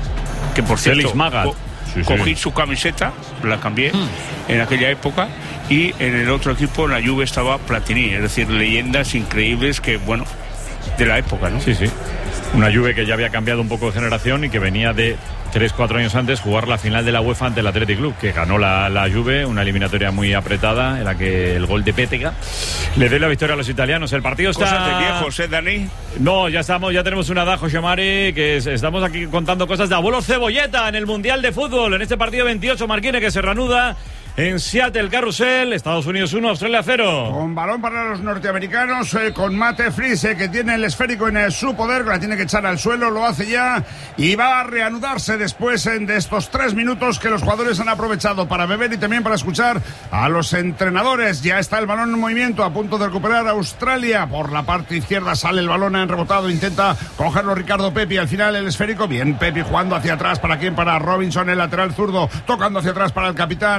que por cierto Félix Magath. co- Sí, sí. cogí su camiseta, la cambié en aquella época, y en el otro equipo, en la Juve, estaba Platini, es decir, leyendas increíbles que, bueno, de la época, ¿no? Sí, sí. Una Juve que ya había cambiado un poco de generación y que venía de tres cuatro años antes jugar la final de la UEFA ante el Athletic Club, que ganó la, la Juve, una eliminatoria muy apretada en la que el gol de Pétega le dio la victoria a los italianos. El partido está... Cosas de viejos, ¿eh, Dani? No, ya estamos, ya tenemos una edad, José Mari, que es- estamos aquí contando cosas de abuelo Cebolleta en el Mundial de Fútbol, en este partido veintiocho, Marquine, que se reanuda en Seattle, Carrusel, Estados Unidos uno, Australia cero. Con balón para los norteamericanos, eh, con Matt Fries, eh, que tiene el esférico en eh, su poder, que la tiene que echar al suelo, lo hace ya y va a reanudarse después eh, de estos tres minutos que los jugadores han aprovechado para beber y también para escuchar a los entrenadores. Ya está el balón en movimiento, a punto de recuperar a Australia. Por la parte izquierda sale el balón en rebotado, intenta cogerlo Ricardo Pepi, al final el esférico, bien Pepi jugando hacia atrás, ¿para quién? Para Robinson, el lateral zurdo, tocando hacia atrás para el capitán Rin, Rin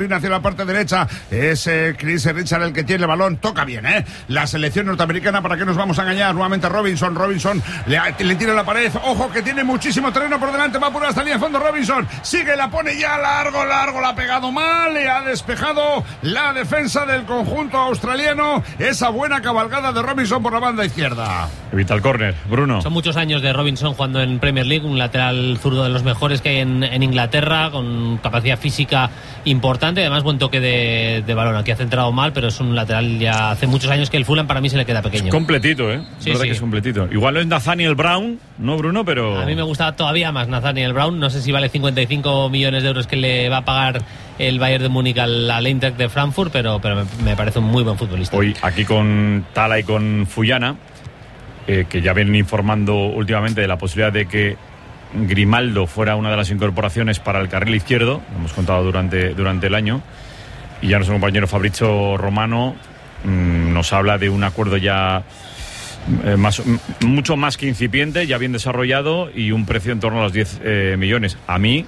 Rin hacia la parte derecha. Es eh, Chris Richard el que tiene el balón. Toca bien, ¿eh? La selección norteamericana, ¿para qué nos vamos a engañar? Nuevamente Robinson. Robinson le, le tira la pared. Ojo, que tiene muchísimo terreno por delante. Va por hasta línea de fondo Robinson. Sigue, la pone ya largo, largo. La ha pegado mal. Le ha despejado la defensa del conjunto australiano. Esa buena cabalgada de Robinson por la banda izquierda. Evita el córner, Bruno. Son muchos años de Robinson jugando en Premier League, un lateral zurdo de los mejores que hay en, en Inglaterra, con capacidad física importante, además buen toque de, de balón. Aquí ha centrado mal, pero es un lateral, ya hace muchos años que el Fulham para mí se le queda pequeño. Es completito, ¿eh? Sí, verdad sí. que es completito. Igual no es Nathaniel Brown, ¿no, Bruno? Pero a mí me gusta todavía más Nathaniel Brown. No sé si vale cincuenta y cinco millones de euros que le va a pagar el Bayern de Múnich al, al Eintracht de Frankfurt, pero, pero me, me parece un muy buen futbolista. Hoy aquí con Tala y con Fuyana, eh, que ya vienen informando últimamente de la posibilidad de que Grimaldo fuera una de las incorporaciones para el carril izquierdo, lo hemos contado durante, durante el año, y ya nuestro compañero Fabrizio Romano mmm, nos habla de un acuerdo ya eh, más, m- mucho más que incipiente, ya bien desarrollado, y un precio en torno a los diez eh, millones. A mí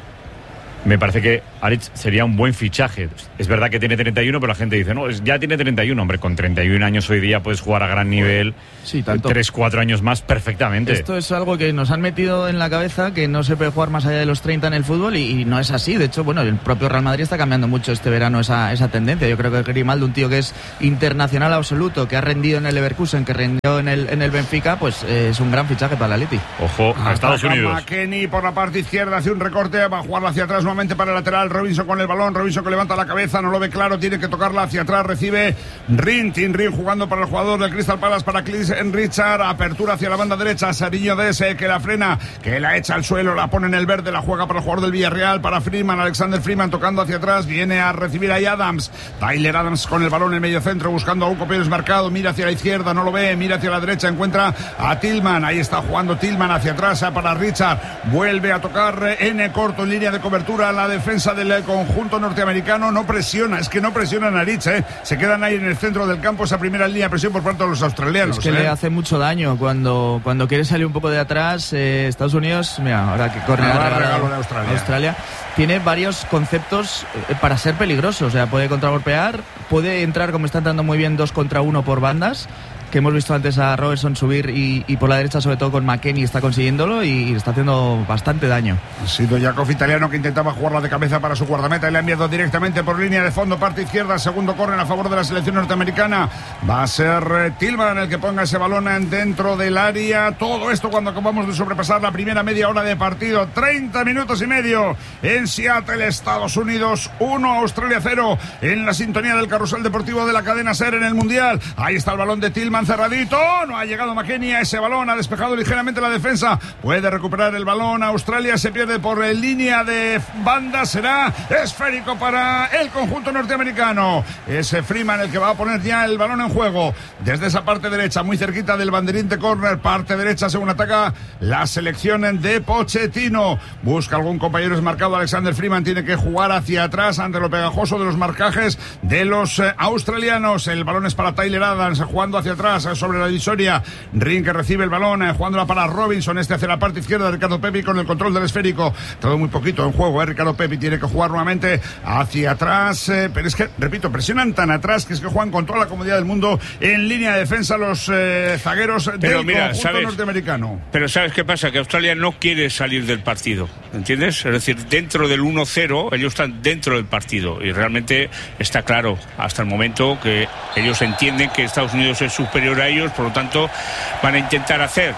me parece que Aritz sería un buen fichaje. Es verdad que tiene treinta y uno, pero la gente dice, no, ya tiene treinta y uno. Hombre, con treinta y un años hoy día puedes jugar a gran nivel. Sí, tanto. tres, cuatro años más perfectamente. Esto es algo que nos han metido en la cabeza, que no se puede jugar más allá de los treinta en el fútbol, y, y no es así. De hecho, bueno, el propio Real Madrid está cambiando mucho este verano esa, esa tendencia. Yo creo que Grimaldo, un tío que es internacional absoluto, que ha rendido en el Leverkusen, que rendió en el, en el Benfica, pues eh, es un gran fichaje para el Atleti. Ojo, a Estados Ataca Unidos. McKennie por la parte izquierda, hace un recorte, va a jugarla hacia atrás nuevamente para el lateral. Robinson con el balón, Robinson que levanta la cabeza, no lo ve claro, tiene que tocarla hacia atrás, recibe Rin, Tim Rin jugando para el jugador del Crystal Palace, para Chris Richard, apertura hacia la banda derecha, Sariño de ese que la frena, que la echa al suelo, la pone en el verde, la juega para el jugador del Villarreal, para Freeman, Alexander Freeman tocando hacia atrás, viene a recibir ahí Adams, Tyler Adams con el balón en el medio centro, buscando a un compañero desmarcado, mira hacia la izquierda, no lo ve, mira hacia la derecha, encuentra a Tillman, ahí está jugando Tillman hacia atrás para Richard, vuelve a tocar en corto, en línea de cobertura, la defensa del conjunto norteamericano, no presiona, es que no presiona a Aritz, ¿eh? Se quedan ahí en el centro del campo, esa primera línea de presión por parte de los australianos. Es que ¿eh? le hace mucho daño cuando, cuando quiere salir un poco de atrás. eh, Estados Unidos, mira, ahora que corre Ahora regalo regalo de Australia. Australia, tiene varios conceptos eh, para ser peligroso. O sea, puede contragolpear, puede entrar, como está entrando muy bien, dos contra uno por bandas, que hemos visto antes a Robertson subir, y, y por la derecha sobre todo con McKennie está consiguiéndolo y, y está haciendo bastante daño. Ha sido Jakov italiano que intentaba jugarla de cabeza para su guardameta y le ha enviado directamente por línea de fondo, parte izquierda, segundo córner a favor de la selección norteamericana. Va a ser eh, Tillman el que ponga ese balón en dentro del área. Todo esto cuando acabamos de sobrepasar la primera media hora de partido. treinta minutos y medio en Seattle, Estados Unidos uno, Australia cero, en la sintonía del carrusel deportivo de la cadena SER en el Mundial. Ahí está el balón de Tillman cerradito, no ha llegado McKennie a ese balón, ha despejado ligeramente la defensa, puede recuperar el balón Australia, se pierde por línea de banda, será esférico para el conjunto norteamericano. Es Freeman el que va a poner ya el balón en juego desde esa parte derecha, muy cerquita del banderín de córner, parte derecha según ataca la selección de Pochettino, busca algún compañero desmarcado, Alexander Freeman tiene que jugar hacia atrás ante lo pegajoso de los marcajes de los eh, australianos. El balón es para Tyler Adams, jugando hacia atrás sobre la divisoria, Ring que recibe el balón, eh, jugándola para Robinson, este hacia la parte izquierda, Ricardo Pepi con el control del esférico, todo muy poquito en juego, eh, Ricardo Pepi tiene que jugar nuevamente hacia atrás, eh, pero es que, repito, presionan tan atrás que es que juegan con toda la comodidad del mundo en línea de defensa los eh, zagueros pero del mira, conjunto ¿sabes? norteamericano. Pero ¿sabes qué pasa? Que Australia no quiere salir del partido, ¿entiendes? Es decir, dentro del uno cero, ellos están dentro del partido y realmente está claro hasta el momento que ellos entienden que Estados Unidos es superior a ellos, por lo tanto van a intentar hacer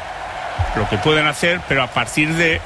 lo que pueden hacer, pero a partir de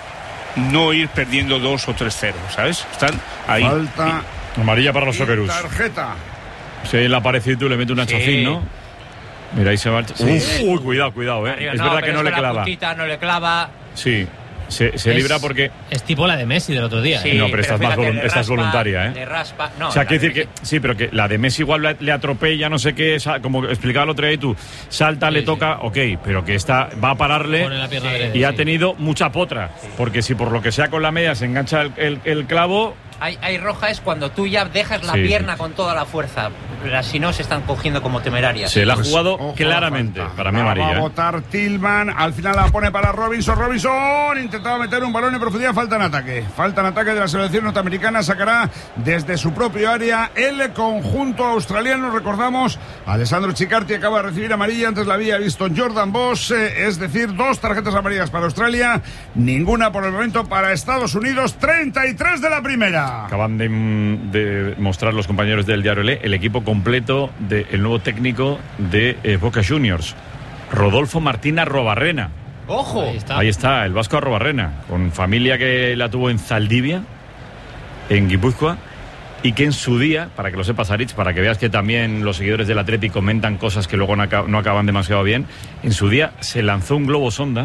no ir perdiendo dos o tres cero, ¿sabes? Están ahí. Falta amarilla para los y Socceroos. tarjeta. Si él aparece y tú le metes una Sí. chafín, ¿no? Mira, ahí se va. Sí. Uy, cuidado, cuidado, ¿eh? Arriba, es no, verdad que pero no es le la clava. puntita no le clava. Sí, se, se Es- libra porque... Es tipo la de Messi del otro día. Sí, ¿eh? No, pero esta es más fíjate, volun- le esta es raspa, voluntaria, ¿eh? le raspa. No, o sea, la quiere decir de que sí, pero que la de Messi igual le, le atropella, no sé qué, sa- como explicaba el otro día tú, salta, Sí, le sí. toca, ok, pero que esta va a pararle Pone la pierna derecha, y ha sí. tenido mucha potra, porque si por lo que sea con la media se engancha el, el- el clavo, Hay, hay roja es cuando tú ya dejas la Sí. pierna con toda la fuerza. Las si no se están cogiendo como temerarias. Se la ha jugado Ojo, claramente. falta. Para mí La amarilla. Va a ¿eh? votar Tillman. Al final la pone para Robinson. Robinson intentaba meter un balón en profundidad. Falta en ataque. Falta en ataque de la selección norteamericana. Sacará desde su propio área el conjunto australiano. Recordamos, Alessandro Ciccarti acaba de recibir amarilla. Antes la había visto Jordan Boss. Eh, es decir, dos tarjetas amarillas para Australia. Ninguna por el momento para Estados Unidos. treinta y tres de la primera. Acaban de, de mostrar los compañeros del Diario Le el equipo completo del nuevo técnico de eh, Boca Juniors, Rodolfo Martín Arrobarrena. ¡Ojo! Ahí está. Ahí está, el vasco Arrobarrena, con familia que la tuvo en Zaldivia, en Guipúzcoa, y que en su día, para que lo sepas, Aritz, para que veas que también los seguidores del Atleti comentan cosas que luego no, acab- no acaban demasiado bien, en su día se lanzó un globo sonda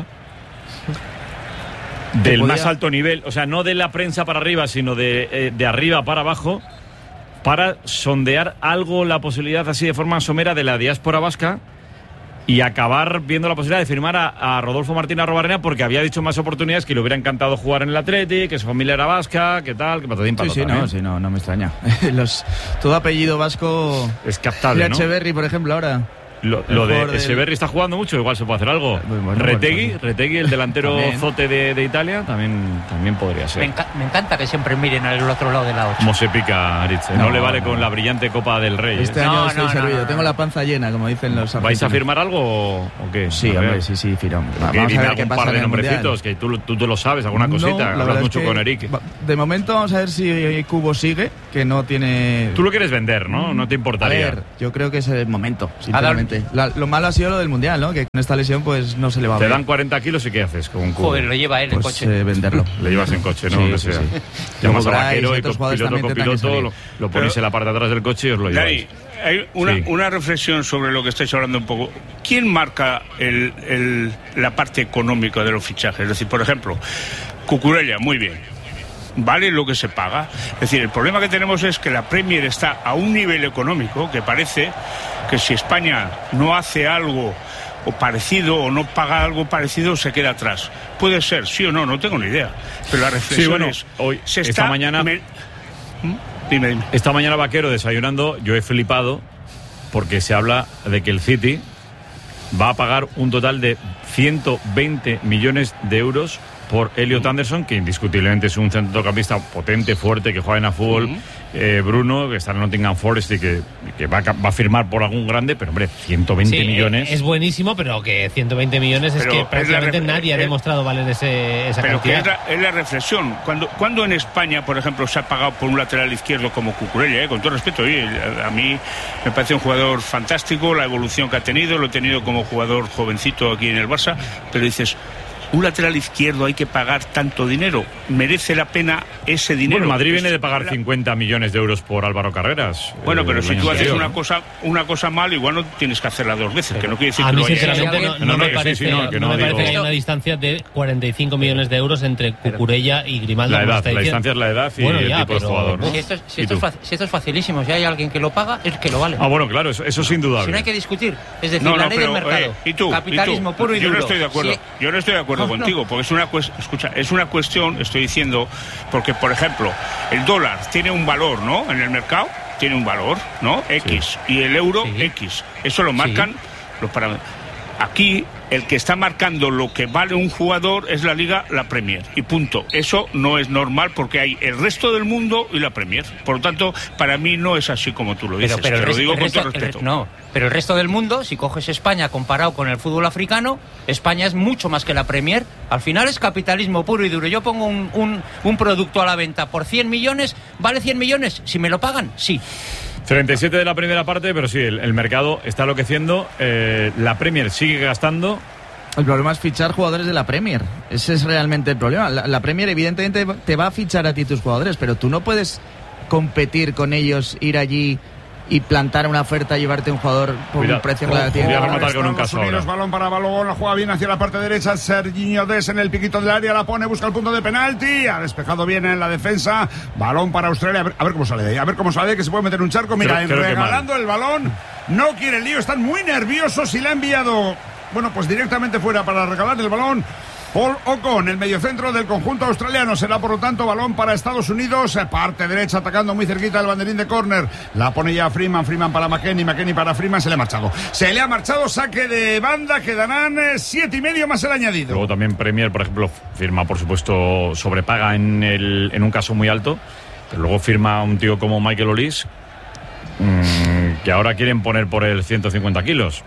del podía- más alto nivel, o sea, no de la prensa para arriba, sino de, eh, de arriba para abajo, para sondear algo, la posibilidad así de forma somera de la diáspora vasca y acabar viendo la posibilidad de firmar a, a Rodolfo Martín Arrobarrena, porque había dicho más oportunidades que le hubiera encantado jugar en el Atleti, que su familia era vasca, que tal, que patatín Sí, patatán, sí, no, ¿eh? sí, no, no me extraña. Los, todo apellido vasco. Es captable, ¿no? Echeverri, por ejemplo, ahora. Lo, El lo de jugador del- Echeverri está jugando mucho, igual se puede hacer algo. Muy bueno, Retegui, bueno, Retegui, el delantero También. zote de, de Italia, también, también podría Me, ser. enca- me encanta que siempre miren al otro lado de la ocho. Cómo se pica, Aritz, ¿eh? no, No, le vale no. con la brillante Copa del Rey. ¿eh? Este No, año estoy no, no, servido. no, no. Tengo la panza llena, como dicen los argentinos. ¿Vais a firmar algo o, o qué? Sí, A ver. hombre, sí, sí, firmamos. Que Vamos a dime ver qué algún pasa par en de el Mundial. nombrecitos, que tú, tú te lo sabes, alguna No, cosita. la Hablas verdad es mucho que con Eric. va- De momento vamos a ver si Cubo sigue, que no tiene... Tú lo quieres vender, ¿no? No te A importaría. ver, yo creo que es el momento, sinceramente. La- lo malo ha sido lo del Mundial, ¿no? Que con esta lesión pues no se le va a Te ver. dan cuarenta kilos y ¿qué haces con un cubo? Joder, lo lleva él el Pues coche. eh, venderlo. Le llevas en coche, ¿no? Sí, Donde sí, sea. sí. Llamas a Luego vaquero Bryce y y otros con jugadores piloto, también copiloto, tendrán que lo, salir. lo ponéis Pero- en la parte de atrás del coche y os lo lleváis. Dani, hay una, Sí. una reflexión sobre lo que estáis hablando un poco. ¿Quién marca el, el- la parte económica de los fichajes? Es decir, por ejemplo, Cucurella, muy bien. Vale lo que se paga. Es decir, el problema que tenemos es que la Premier está a un nivel económico que parece que si España no hace algo o parecido o no paga algo parecido se queda atrás. Puede ser, sí o no, no tengo ni idea. Pero la reflexión Sí, bueno, es... hoy, se esta está mañana- me- ¿Mm? Dime, dime. Esta mañana Vaquero desayunando, yo he flipado porque se habla de que el City va a pagar un total de ciento veinte millones de euros por Elliot Anderson, que indiscutiblemente es un centrocampista potente, fuerte, que juega en a fútbol. Ujú. eh, Bruno, que está en Nottingham Forest y que, que va, a, ca- va a firmar por algún grande, pero hombre, ciento veinte Sí, millones. Es buenísimo, pero que ciento veinte millones es Pero que es la prácticamente ref- nadie ha es- demostrado valer ese, esa Pero que cantidad. es la, es la reflexión. Cuando, cuando en España, por ejemplo, se ha pagado por un lateral izquierdo como Cucurella, eh, con todo respeto, oye, a, a mí me parece un jugador fantástico, la evolución que ha tenido, lo he tenido como jugador jovencito aquí en el Barça, pero dices, un lateral izquierdo hay que pagar tanto dinero, merece la pena ese dinero. Bueno, Madrid viene Es- de pagar la- cincuenta millones de euros por Álvaro Carreras. Bueno, eh, pero el si año tú haces anterior, una ¿no? cosa una cosa mal, igual no tienes que hacerla dos veces, que no quiere decir A que mí, lo hayas hecho. sinceramente, no, bien. no No, no, me que sí, parece, sí, no, que no me digo- parece que hay una distancia de cuarenta y cinco millones de euros entre Cucurella y Grimaldo. La como edad, está la diciendo. distancia es la edad y Bueno, el ya, tipo de pero- jugador, ¿no? Si esto, es, si, ¿Y esto es tú? fac- si esto es facilísimo, si hay alguien que lo paga, es que lo vale. Ah, bueno, claro, eso, eso es indudable. Si no hay que discutir. Es decir, No, la no, ley pero, del mercado. eh, ¿y tú? Capitalismo ¿Y tú? puro y Yo duro. no estoy de acuerdo. Si- Yo no estoy de acuerdo No, no. contigo, porque es una cuestión, escucha, es una cuestión, estoy diciendo, porque por ejemplo, el dólar tiene un valor, ¿no? En el mercado tiene un valor, ¿no? X y el euro Sí. X. Eso lo marcan los parámetros. Aquí el que está marcando lo que vale un jugador es la Liga, la Premier. Y punto. Eso no es normal porque hay el resto del mundo y la Premier. Por lo tanto, para mí no es así como tú lo dices. Pero, pero el Te lo resto- digo el con resto- todo el re- respeto. no, pero el resto del mundo, si coges España comparado con el fútbol africano, España es mucho más que la Premier. Al final es capitalismo puro y duro. Yo pongo un, un, un producto a la venta por cien millones, ¿vale cien millones? Si me lo pagan, sí. treinta y siete de la primera parte, pero sí, el, el mercado está enloqueciendo. Eh, la Premier sigue gastando. El problema es fichar jugadores de la Premier. Ese es realmente el problema. La, la Premier evidentemente te va a fichar a ti tus jugadores, pero tú no puedes competir con ellos, ir allí y plantar una oferta, llevarte un jugador por Cuidado. un precio Ojo, relativo. cuidado, Ahora rematar con un Estados caso Unidos, ahora. balón para Balón, la juega bien hacia la parte derecha, Serginho Des en el piquito del área, la pone, busca el punto de penalti, ha despejado bien en la defensa, balón para Australia, a ver, a ver cómo sale de ahí, a ver cómo sale de ahí, que se puede meter un charco, mira, Creo- creo que regalando el balón, no quiere el lío, están muy nerviosos y le ha enviado, bueno, pues directamente fuera para regalar el balón. Paul Ocon, el mediocentro del conjunto australiano, será por lo tanto balón para Estados Unidos, parte derecha atacando muy cerquita del banderín de córner, la pone ya Freeman, Freeman para McKennie, McKennie para Freeman, se le ha marchado, se le ha marchado, saque de banda, quedarán siete y medio más el añadido. Luego también Premier, por ejemplo, firma por supuesto sobrepaga en, el, en un caso muy alto, pero luego firma un tío como Michael Olise, mmm, que ahora quieren poner por el ciento cincuenta kilos.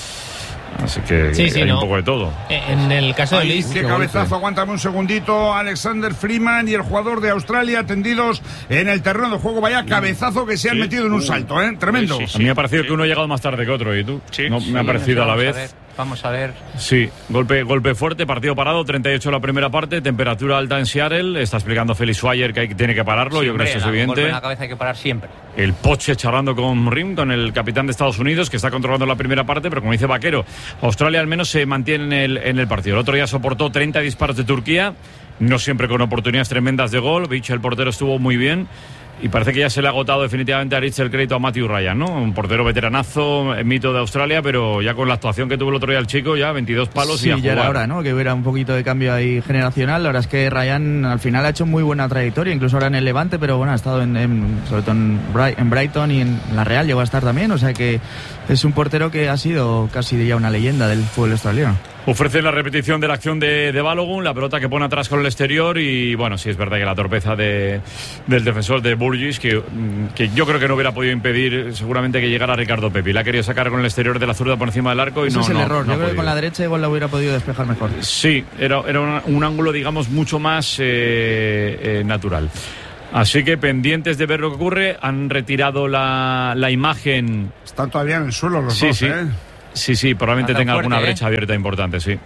Así que sí, sí, hay no. un poco de todo. En el caso de Liz, qué cabezazo, aguántame un segundito. Alexander Freeman y el jugador de Australia tendidos en el terreno de juego. Vaya cabezazo que se han sí. metido en un salto, ¿eh? Tremendo. Sí, sí, sí. A mí me ha parecido sí. que uno ha llegado más tarde que otro. ¿Y tú? Sí. No, sí, me ha parecido sí, a la vez. A ver, vamos a ver. Sí, golpe, golpe fuerte, partido parado, treinta y ocho la primera parte, temperatura alta en Seattle. Está explicando Felix Swire que hay, tiene que pararlo. Sí, yo creo que eso es evidente. Golpe en la cabeza hay que parar siempre. El Poche charlando con Rim, con el capitán de Estados Unidos, que está controlando la primera parte, pero como dice Vaquero, Australia al menos se mantiene en el, en el partido. El otro día soportó treinta disparos de Turquía, no siempre con oportunidades tremendas de gol. Beach, el portero, estuvo muy bien. Y parece que ya se le ha agotado definitivamente a Rich el crédito a Matthew Ryan, ¿no? Un portero veteranazo, mito de Australia, pero ya con la actuación que tuvo el otro día el chico, ya veintidós palos sí, y a ya jugar. era hora, ¿no? Que hubiera un poquito de cambio ahí generacional. La verdad es que Ryan al final ha hecho muy buena trayectoria, incluso ahora en el Levante, pero bueno, ha estado en, en sobre todo en, Bright, en Brighton y en la Real llegó a estar también, o sea que es un portero que ha sido casi ya una leyenda del fútbol australiano. Ofrece la repetición de la acción de, de Balogun, la pelota que pone atrás con el exterior y bueno, sí es verdad que la torpeza de, del defensor de Burgess, que, que yo creo que no hubiera podido impedir seguramente que llegara Ricardo Pepi. La ha querido sacar con el exterior de la zurda por encima del arco y Ese no es el no, error, no yo creo que con la derecha igual la hubiera podido despejar mejor. Sí, era, era un, un ángulo digamos mucho más eh, eh, natural. Así que pendientes de ver lo que ocurre, han retirado la, la imagen. Están todavía en el suelo los sí, dos, sí. ¿eh? Sí, sí, probablemente tenga fuerte, alguna brecha ¿eh? abierta importante, sí.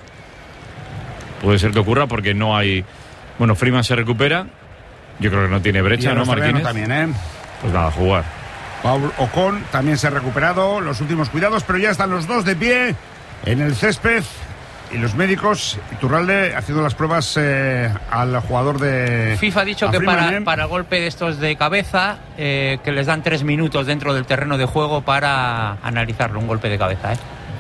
Puede ser que ocurra porque no hay... Bueno, Freeman se recupera. Yo creo que no tiene brecha, ¿no, Martínez? También, ¿eh? Pues nada, a jugar. Paul Ocon también se ha recuperado, los últimos cuidados, pero ya están los dos de pie en el césped. Y los médicos, Iturralde, haciendo las pruebas eh, al jugador de... FIFA ha dicho que Freeman, para, ¿eh? para golpe de estos de cabeza, eh, que les dan tres minutos dentro del terreno de juego para analizarlo, un golpe de cabeza, ¿eh?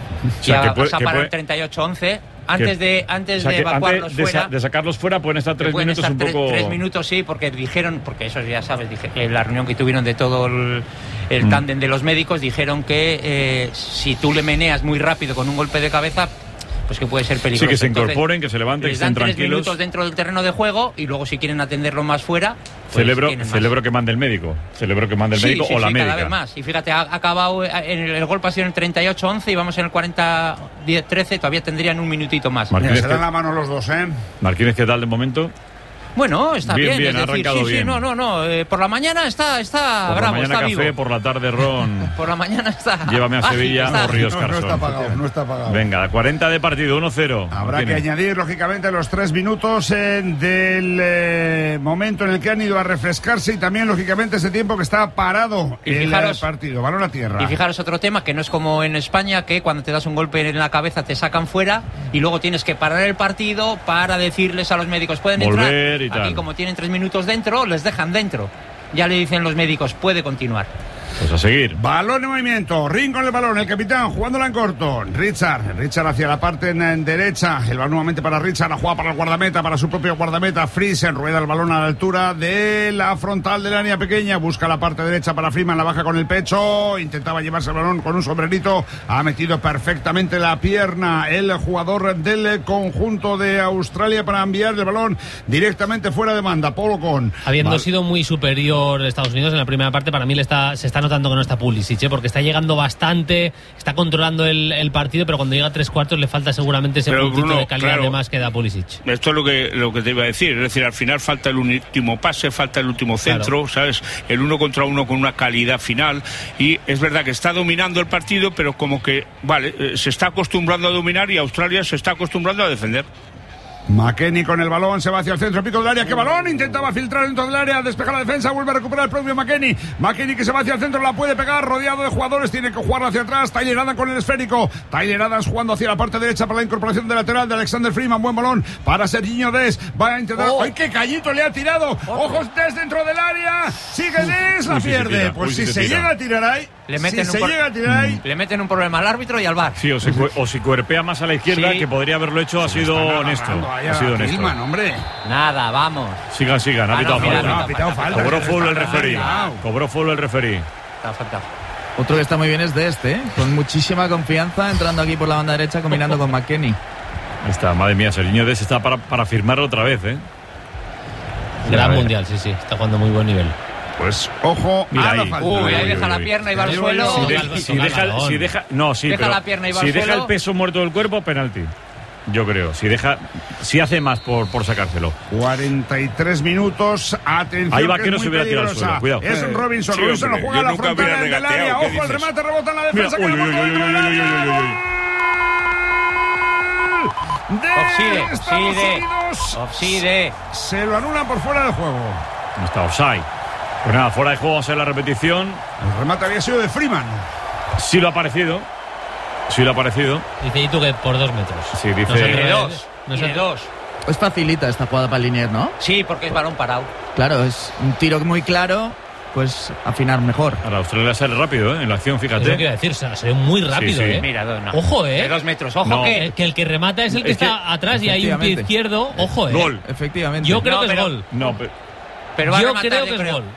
O sea, ya pasa para el treinta y ocho once. Antes que, de antes o sea, de evacuarlos antes de fuera, sa de sacarlos fuera pueden estar tres pueden minutos estar un tres, poco tres minutos sí, porque dijeron, porque eso ya sabes, dije, en la reunión que tuvieron de todo el, el mm. tándem de los médicos, dijeron que eh, si tú le meneas muy rápido con un golpe de cabeza, pues que puede ser peligroso. Sí, que se Entonces, incorporen, que se levanten, que estén tranquilos. Les dan tres minutos dentro del terreno de juego y luego si quieren atenderlo más fuera, pues celebro, celebro que mande el médico, celebro que mande el sí, médico sí, o la sí, médica. Cada vez más. Y fíjate, ha acabado en el, el golpe ha sido en el treinta y ocho once y vamos en el cuarenta diez trece, todavía tendrían un minutito más. Martínez, se dan la mano los dos, ¿eh? Martínez, ¿qué tal de momento? Bueno, está bien, bien, bien es ha decir, arrancado sí, bien. sí, no, no, no, eh, por la mañana está, está por bravo, la mañana está café, vivo. por la tarde ron. Por la mañana está. Llévame a Sevilla está. o Ríos no, Carson. No está pagado, no está pagado. Venga, cuarenta de partido, uno cero. Habrá que añadir, lógicamente, los tres minutos eh, del eh, momento en el que han ido a refrescarse y también, lógicamente, ese tiempo que está parado y el fijaros, partido, balón a tierra. Y fijaros otro tema, que no es como en España, que cuando te das un golpe en la cabeza te sacan fuera y luego tienes que parar el partido para decirles a los médicos, pueden volver entrar. Y tal. Aquí, como tienen tres minutos dentro, les dejan dentro. Ya le dicen los médicos, puede continuar. Pues a seguir. Balón en movimiento, Ring con el balón, el capitán jugándola en corto. Richard, Richard hacia la parte en, en derecha. El balón nuevamente para Richard, la juega para el guardameta, para su propio guardameta. Friesen rueda el balón a la altura de la frontal del área pequeña. Busca la parte derecha para Freeman, la baja con el pecho. Intentaba llevarse el balón con un sombrerito. Ha metido perfectamente la pierna el jugador del conjunto de Australia para enviar el balón directamente fuera de banda. Paul Ocon. Habiendo Val sido muy superior Estados Unidos en la primera parte, para mí le está, se está notando que no está Pulisic, ¿eh? Porque está llegando bastante, está controlando el, el partido, pero cuando llega a tres cuartos le falta seguramente ese pero puntito Bruno, de calidad claro, de más que da Pulisic. Esto es lo que, lo que te iba a decir, es decir, al final falta el último pase, falta el último centro, claro. ¿Sabes? El uno contra uno con una calidad final y es verdad que está dominando el partido, pero como que, vale, eh, se está acostumbrando a dominar y Australia se está acostumbrando a defender. McKennie con el balón, se va hacia el centro, pico del área, qué balón, intentaba filtrar dentro del área, despeja la defensa, vuelve a recuperar el propio McKennie, McKennie que se va hacia el centro, la puede pegar, rodeado de jugadores, tiene que jugar hacia atrás, Tyler Adams con el esférico, Tyler Adams jugando hacia la parte derecha para la incorporación de lateral de Alexander Freeman, buen balón para Serginho Dest, va a intentar, ¡ay, oh. qué callito le ha tirado! ¡Ojos Dest dentro del área! ¡Sigue Dest, la pierde! Pues si se, se llega a tirar ahí... le meten si un se llega a tirar ahí... Le meten un problema al árbitro y al V A R. Sí, o, se, o si cuerpea más a la izquierda, Sí. que podría haberlo hecho, ha sido honesto. Ha sido honesto. Gilman, hombre. Nada, vamos. Sigan, sigan, ha Ah, pitado no, mira, falta. no, ha pitado falta. Cobró que full el está referí. marcado. Cobró full el referí. Está falta. Otro que está muy bien es de este, ¿eh? Con muchísima confianza, entrando aquí por la banda derecha, combinando con McKennie. Ahí está, madre mía, Seriño Des está para, para firmarlo otra vez, ¿eh? Gran mundial, sí, sí. Está jugando muy buen nivel. Pues ojo, Mira a la ahí. falta. Uy, ahí uy, deja uy, la uy. pierna y va al Digo suelo. yo. Si, Toca de- el- si toca el deja, balón. si deja, no, sí, Deja pero la pierna y va si al deja suelo. el peso muerto del cuerpo, penalti. Yo creo. Si deja, si hace más por, por sacárselo. cuarenta y tres minutos, atención. Ahí va que que no es se muy hubiera tirado al peligrosa. suelo, cuidado. Es Eh, Robinson, sí, Robinson lo hombre, juega a yo la nunca frontal hubiera del área. regateado, Ojo, ¿qué el dices? remate rebota en la Mira, defensa. uy, que uy, lo uy, monta uy, dentro uy, del uy, uy, área. uy, uy, uy. De Offside, Estados offside, Unidos. offside. Se lo anulan por fuera del juego. No está offside. Pues nada, fuera de juego va a ser la repetición. El remate había sido de Freeman. Sí lo ha parecido. Sí lo ha parecido. Dice y tú que por dos metros. Sí, dice- No sé, Y de no dos. sé- no y sé- de dos. Pues facilita esta jugada para Liniers, ¿no? Sí, porque es balón parado. Claro, es un tiro muy claro, pues afinar mejor. Ahora Australia sale rápido, ¿eh? En la acción, Es lo que fíjate. iba a decir, o sea, salió muy rápido, Sí, sí. ¿eh? Mira, no. Ojo, ¿eh? De dos metros. Ojo No. que... Eh, Que el que remata es el que Es que- está atrás y hay un pie Efectivamente. izquierdo. Ojo, ¿eh? Gol. Efectivamente. Yo creo No, que pero- es gol. No, pero, Pero va a Yo rematar, creo yo que es gol.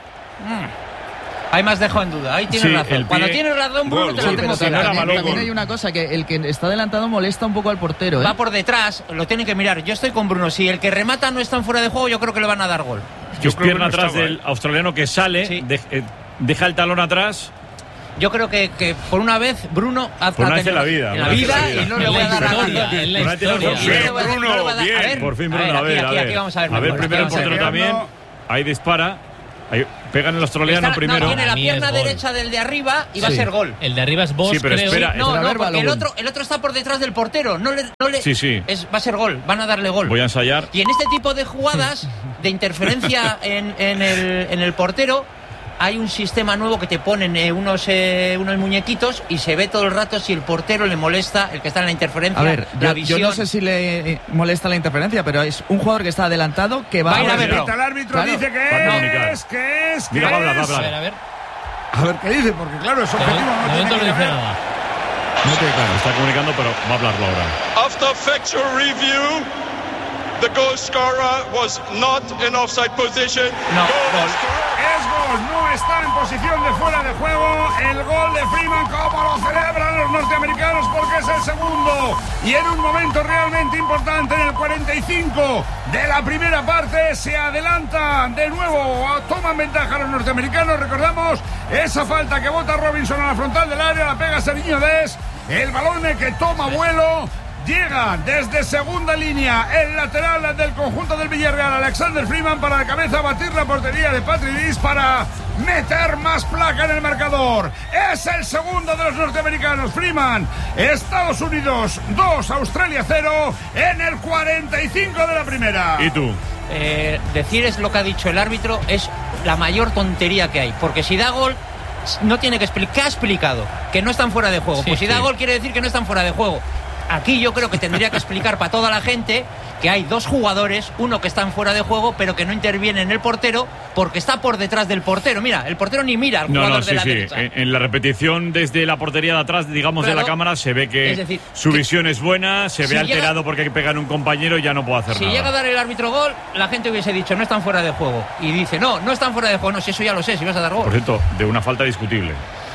Ahí me has dejado en duda. Ahí tienes Sí, razón. el Cuando pie- tienes razón, Bruno, Gol, te gol, la tengo pero que si no era dar. balón, También gol. hay una cosa, que el que está adelantado molesta un poco al portero, ¿eh? Va por detrás, lo tienen que mirar. Yo estoy con Bruno. Si el que remata no está en fuera de juego, yo creo que le van a dar gol. que es creo que pierna no atrás estaba, del ¿eh? australiano que sale, Sí. de- eh, deja el talón atrás. Yo creo que, que por una vez Bruno ha Por una ha vez en tenido- la vida, En una la vez en la vida vida. y no En le voy la a dar a historia, nadie. en la Por ahí tenemos historia. opción. Yo le voy a dar- Bruno, no le voy a dar- bien. a ver, Por fin, a ver, Bruno, a aquí, ver, a aquí, ver. aquí vamos a ver. A ver, mejor, primero el aquí vamos a portero ver. también. Ahí dispara. Ahí pega en el australiano Está- primero. No, tiene la A mí es pierna gol. derecha del de arriba y va a Sí. ser gol. El de arriba es Bosch, Sí, pero creo. espera, No, Pero a no, ver, porque el balón. otro, el otro está por detrás del portero. No le, no le, Sí, sí. Es, va a ser gol. Van a darle gol. Voy a ensayar. Y en este tipo de jugadas de interferencia en, en, el, en el portero hay un sistema nuevo que te ponen eh, unos, eh, unos muñequitos y se ve todo el rato si el portero le molesta, el que está en la interferencia, A ver, la yo, visión. yo no sé si le eh, molesta la interferencia, pero es un jugador que está adelantado que va, Va a ir a ver- verlo. El árbitro Claro. dice que Va a comunicar. es, que es, que Mira, va a hablar, va a es. A hablar. ver, a ver. A ver qué dice, porque claro, es De objetivo. momento- No de tiene momento que no dice ver. nada. No te claro. Está comunicando, pero va a hablarlo ahora. After fixture review, the goal scorer was not in offside position. No, Goal gol. is correct. Es gol, no está en posición de fuera de juego. El gol de Freeman, como lo celebran los norteamericanos, porque es el segundo. Y en un momento realmente importante, en el cuarenta y cinco de la primera parte, se adelanta de nuevo, toman ventaja los norteamericanos. Recordamos esa falta que bota Robinson a la frontal del área, la pega Seriño Des. El balón que toma vuelo. Llega desde segunda línea el lateral del conjunto del Villarreal, Alexander Freeman, para de cabeza batir la portería de Patrick Dis para meter más placa en el marcador. Es el segundo de los norteamericanos. Freeman, Estados Unidos dos, Australia cero, en el cuarenta y cinco de la primera. ¿Y tú? Eh, decir es lo que ha dicho el árbitro es la mayor tontería que hay, porque si da gol no tiene que explicar. ¿Qué ha explicado? Que no están fuera de juego. Sí, pues si da sí. gol quiere decir que no están fuera de juego. Aquí yo creo que tendría que explicar para toda la gente que hay dos jugadores, uno que están fuera de juego pero que no interviene en el portero porque está por detrás del portero. Mira, el portero ni mira al No, jugador no, de sí, la sí. derecha. En, en la repetición desde la portería de atrás, digamos, de Claro. la cámara, se ve que Es decir, su que- visión es buena, se Si ve llega- alterado porque pegan un compañero y ya no puede hacer Si nada. llega a dar el árbitro gol, la gente hubiese dicho no están fuera de juego. Y dice, no, no están fuera de juego. No, si eso ya lo sé, si vas a dar gol. Por cierto, de una falta discutible.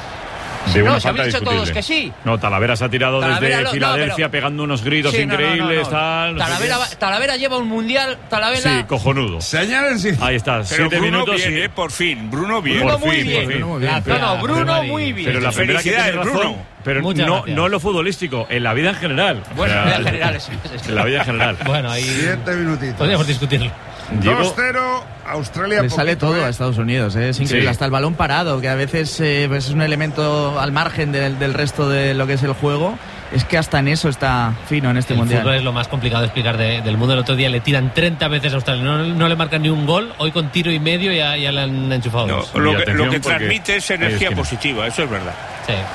De no, una se falta habéis dicho discutible. todos que sí. No, Talavera se ha tirado Talavera desde lo- no, Filadelfia pero- pegando unos gritos Sí, no, no, no, increíbles, no. tal. no sé Talavera, qué. va- Talavera lleva un mundial. Talavera. Sí, cojonudo. Señores, sí. Ahí está, Pero siete Bruno minutos bien, y... eh, por fin. Bruno bien. Bruno por muy fin, bien. por fin. Muy bien. No, no, Bruno Bruno muy bien. Pero la primera que tiene Felicidades, razón, Bruno. pero Muchas no, gracias. no en lo futbolístico, en la vida en general. Bueno, O sea, en la vida general, eso es. En la vida en general. Bueno, ahí Siete minutitos. podríamos discutirlo. Diego, dos cero, Australia. Le sale poquito, todo ¿eh? a Estados Unidos, ¿eh? Es increíble. Sí. Hasta el balón parado, que a veces eh, pues es un elemento al margen del, del resto de lo que es el juego. Es que hasta en eso está fino en este El mundial. fútbol es lo más complicado de explicar de- del mundo. El otro día le tiran treinta veces a Australia, no, no le marcan ni un gol. Hoy con tiro y medio ya, ya le han enchufado No, dos. lo Y que, atención lo que porque transmite es hay energía esquina. positiva, eso es verdad. Sí.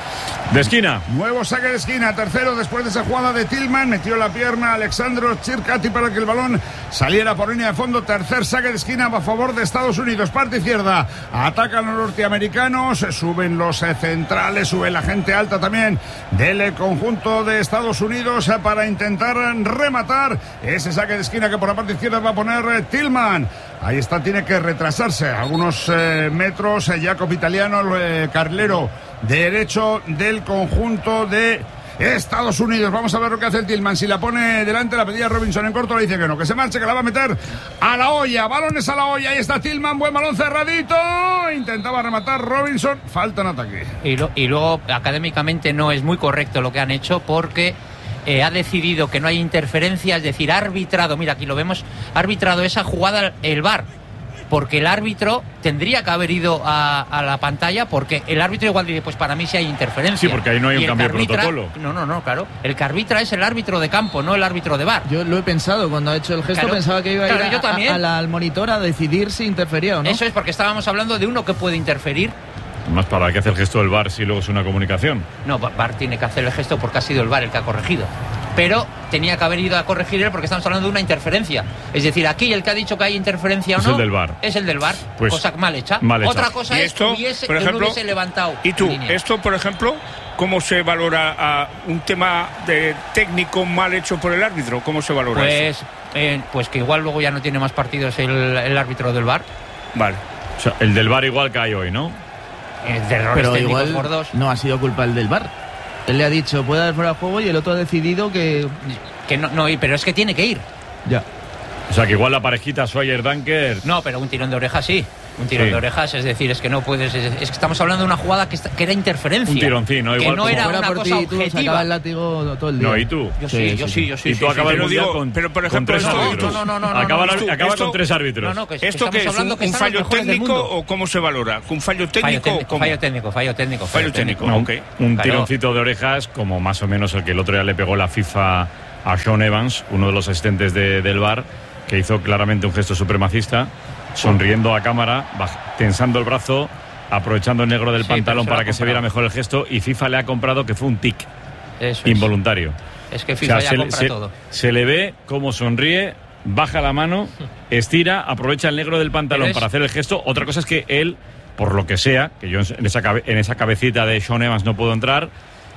De esquina. Nuevo saque de esquina, tercero después de esa jugada de Tillman. Metió la pierna Alexandros Chircati para que el balón saliera por línea de fondo. Tercer saque de esquina a favor de Estados Unidos. Parte izquierda. Atacan los norteamericanos. Suben los centrales. Sube la gente alta también del conjunto de Estados Unidos para intentar rematar ese saque de esquina que por la parte izquierda va a poner Tillman. Ahí está, tiene que retrasarse algunos eh, metros. Eh, Jacob Italiano, eh, carrilero derecho del conjunto de Estados Unidos. Vamos a ver lo que hace el Tillman. Si la pone delante, la pedía Robinson en corto, le dice que no, que se marche, que la va a meter a la olla. Balones a la olla. Ahí está Tillman, buen balón cerradito. Intentaba rematar Robinson. Falta en ataque. Y, lo, y luego, académicamente, no es muy correcto lo que han hecho porque eh, ha decidido que no hay interferencia, es decir, ha arbitrado, mira, aquí lo vemos, ha arbitrado esa jugada el V A R. Porque el árbitro tendría que haber ido a, a la pantalla, porque el árbitro igual dice, pues para mí sí hay interferencia. Sí, porque ahí no hay un cambio de protocolo. No, no, no, claro. El que arbitra es el árbitro de campo, no el árbitro de V A R. Yo lo he pensado, cuando ha hecho el gesto, claro, pensaba que iba a ir claro, yo también. A, a la, al monitor a decidir si interfería o no. Eso es porque estábamos hablando de uno que puede interferir. Más para que hace el gesto del V A R si luego es una comunicación. No, V A R tiene que hacer el gesto porque ha sido el V A R el que ha corregido. Pero tenía que haber ido a corregir él porque estamos hablando de una interferencia. Es decir, aquí el que ha dicho que hay interferencia o no es el del V A R. Es el del V A R, pues, cosa mal hecha. Mal hecha. Otra cosa ¿Y es esto, que hubiese, por ejemplo, que no hubiese levantado. ¿Y tú, línea. esto, por ejemplo, cómo se valora a un tema de técnico mal hecho por el árbitro? ¿Cómo se valora Pues, eso? eh, pues que igual luego ya no tiene más partidos el, el árbitro del V A R. Vale. O sea, el del V A R igual que hay hoy, ¿no? Eh, de errores Pero técnicos igual por dos. no ha sido culpa el del V A R. Él le ha dicho puede dar fuera de juego y el otro ha decidido que... Que no, no, pero es que tiene que ir. Ya. O sea, que igual la parejita Swagger-Dunker... No, pero un tirón de orejas sí. Un tirón sí. de orejas, es decir, es que no puedes... Es, es que estamos hablando de una jugada que, está, que era interferencia. Un tironcín, ¿no? Que Igual no como era fuera una por cosa ti, tú objetiva. sacaba el látigo todo el día. No, ¿y tú? Yo sí, Sí, yo sí, sí, yo sí. Y tú sí, acabas sí, el pero mundial digo, con, pero, por con ejemplo, tres esto- árbitros. no, no, no, no, acaba no, la- esto- acaba esto- con tres árbitros. No, no, que ¿Esto estamos qué es? ¿Un, hablando que un están los fallo mejores del técnico mundo. o cómo se valora? ¿Un fallo técnico Fallo o técnico, cómo? fallo técnico, fallo técnico. Fallo técnico. No, ok. un Claro. tironcito de orejas, como más o menos el que el otro día le pegó la FIFA a Sean Evans, uno de los asistentes de, del V A R, que hizo claramente un gesto supremacista, sonriendo a cámara, baj- tensando el brazo, aprovechando el negro del Sí, pero pantalón se lo ha para que se comprado. viera mejor el gesto, y FIFA le ha comprado que fue un tic Eso es. involuntario. Es que O FIFA sea, ya se, le- compra se- todo. se le ve cómo sonríe, baja la mano, estira, aprovecha el negro del pantalón Pero es- para hacer el gesto. Otra cosa es que él, por lo que sea, que yo en esa, cabe- en esa cabecita de Sean Evans no puedo entrar,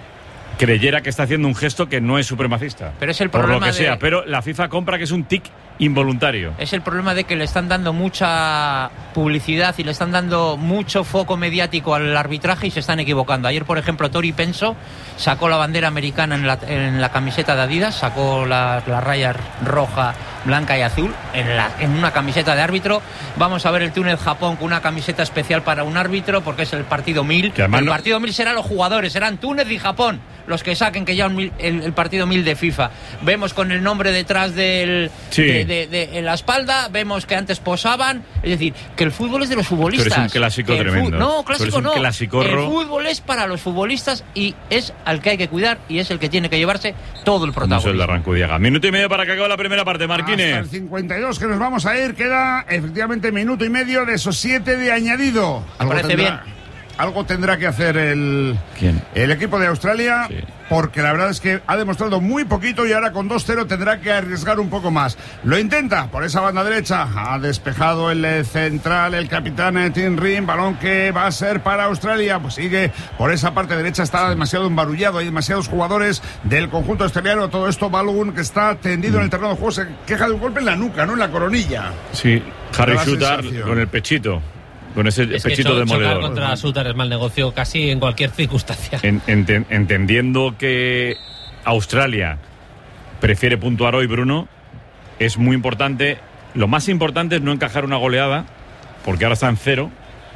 creyera que está haciendo un gesto que no es supremacista. Pero es el por lo problema que de- sea, pero la FIFA compra que es un tic involuntario. Es el problema de que le están dando mucha publicidad y le están dando mucho foco mediático al arbitraje y se están equivocando. Ayer, por ejemplo, Tori Penso sacó la bandera americana en la, en la camiseta de Adidas, sacó la, la raya roja, blanca y azul en, la, en una camiseta de árbitro. Vamos a ver el Túnez-Japón con una camiseta especial para un árbitro porque es el partido mil. Que además El no- partido mil serán los jugadores, serán Túnez y Japón los que saquen que ya un mil- el, el partido mil de FIFA. Vemos con el nombre detrás del, Sí. de, de- de- en la espalda, vemos que antes posaban, es decir, que el fútbol es de los futbolistas. Tú eres un clásico Que el fu- tremendo. No, Tú clásico eres un no. clasicorro. El fútbol es para los futbolistas y es al que hay que cuidar y es el que tiene que llevarse todo el Como es el de protagonismo. Arrancudiaga. Minuto y medio para que acabe la primera parte, Hasta Marquines. el cincuenta y dos que nos vamos a ir, queda efectivamente minuto y medio de esos siete de añadido. Me parece tendrá, algo tendrá que hacer el, ¿Quién? el equipo de Australia, Sí. porque la verdad es que ha demostrado muy poquito y ahora con dos cero tendrá que arriesgar un poco más. Lo intenta por esa banda derecha, ha despejado el eh, central, el capitán eh, Tim Rim, balón que va a ser para Australia, pues sigue por esa parte derecha, está demasiado embarullado, hay demasiados jugadores del conjunto australiano, todo esto Balogun que está tendido en el terreno de juego, se queja de un golpe en la nuca, no en la coronilla. Sí, Harry Da la Shooter sensación. con el pechito. Con ese Es que pechito cho- chocar demoledor. contra Suter es mal negocio casi en cualquier circunstancia. En- enten- entendiendo que Australia prefiere puntuar hoy, Bruno, es muy importante. Lo más importante es no encajar una goleada, porque ahora están cero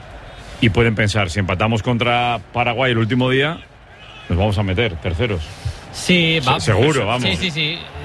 y pueden pensar, si empatamos contra Paraguay el último día, nos vamos a meter terceros. Sí, va. Se- seguro, vamos. Sí, sí, sí.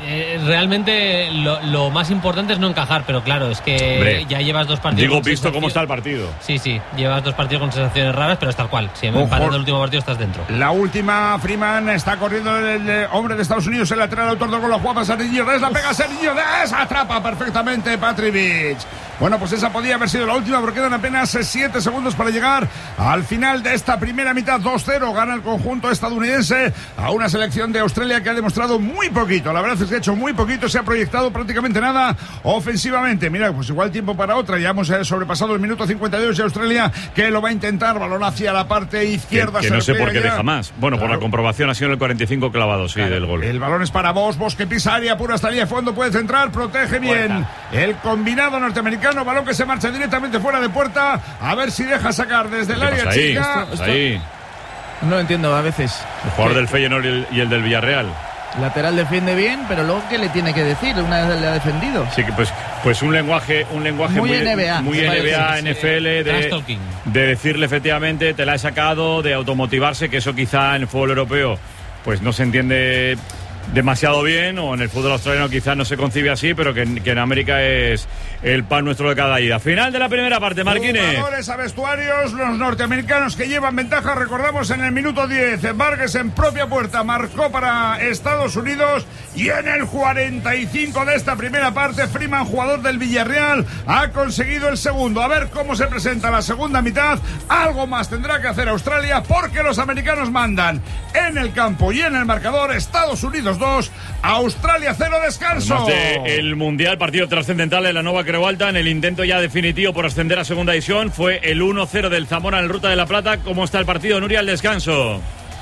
eh, realmente lo, lo más importante es no encajar, pero claro, es que Hombre, ya llevas dos partidos. Digo, visto cómo está el partido. Sí, sí, llevas dos partidos con sensaciones raras, pero es tal cual. Si empatando el último partido estás dentro. La última, Freeman está corriendo el, el hombre de Estados Unidos, el lateral autor del gol, la juega a Serginho Dest, la pega a Serginho Dest, atrapa perfectamente Patrivic. Bueno, pues esa podía haber sido la última, porque quedan apenas siete segundos para llegar al final de esta primera mitad. Dos cero gana el conjunto estadounidense a una selección de Australia que ha demostrado muy poquito. La verdad es que ha hecho muy poquito, se ha proyectado prácticamente nada ofensivamente. Mira, pues igual tiempo para otra. Ya hemos sobrepasado el minuto cincuenta y dos y Australia que lo va a intentar. Balón hacia la parte izquierda. Que, que no sé por qué ya. deja más. Bueno, claro. Por la comprobación ha sido en el cuarenta y cinco clavado, sí, claro. Del gol. El balón es para Vos, Vos que pisa área pura hasta línea de fondo, puede centrar, protege bien. Puerta. El combinado norteamericano, balón que se marcha directamente fuera de puerta. A ver si deja sacar desde el área ahí, chica. Esto, esto, ahí. No lo entiendo a veces. El jugador ¿Qué? del Feyenoord y el, y el del Villarreal. Lateral defiende bien, pero luego ¿qué le tiene que decir una vez le ha defendido? Sí, que pues, pues un lenguaje, un lenguaje muy, muy N B A, muy N B A, N F L, de, de decirle efectivamente te la he sacado, de automotivarse, que eso quizá en el fútbol europeo pues no se entiende demasiado bien, o en el fútbol australiano quizás no se concibe así, pero que, que en América es el pan nuestro de cada ida. Final de la primera parte, Marquines. Jugadores a vestuarios, los norteamericanos que llevan ventaja, recordamos en el minuto diez, Vargas en propia puerta marcó para Estados Unidos, y en el cuarenta y cinco de esta primera parte, Freeman, jugador del Villarreal, ha conseguido el segundo. A ver cómo se presenta la segunda mitad. Algo más tendrá que hacer Australia, porque los americanos mandan en el campo y en el marcador. Estados Unidos dos, Australia cero, descanso. Además de el Mundial, partido trascendental de la Nova Creualta, en el intento ya definitivo por ascender a segunda división, fue el uno cero del Zamora en el Ruta de la Plata. ¿Cómo está el partido, Nuria, al descanso?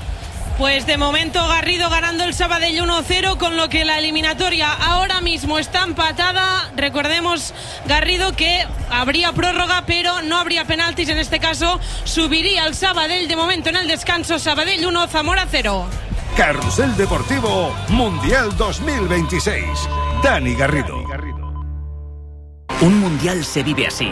Pues de momento Garrido ganando el Sabadell uno cero, con lo que la eliminatoria ahora mismo está empatada. Recordemos, Garrido, que habría prórroga, pero no habría penaltis. En este caso subiría el Sabadell. De momento en el descanso, Sabadell uno, Zamora cero. Carrusel Deportivo Mundial dos mil veintiséis. Dani Garrido. Un mundial se vive así.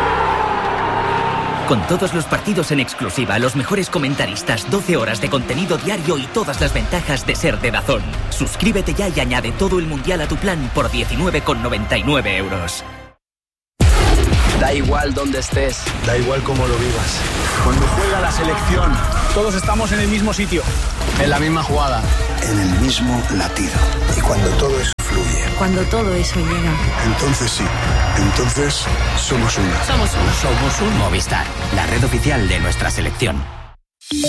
Con todos los partidos en exclusiva, los mejores comentaristas, doce horas de contenido diario y todas las ventajas de ser de DAZN. Suscríbete ya y añade todo el mundial a tu plan por diecinueve con noventa y nueve euros. Da igual donde estés, da igual cómo lo vivas. Cuando juega la selección, todos estamos en el mismo sitio, en la misma jugada, en el mismo latido. Y cuando todo eso fluye, cuando todo eso llega, entonces sí, entonces somos uno. Somos uno. Somos un Movistar, la red oficial de nuestra selección.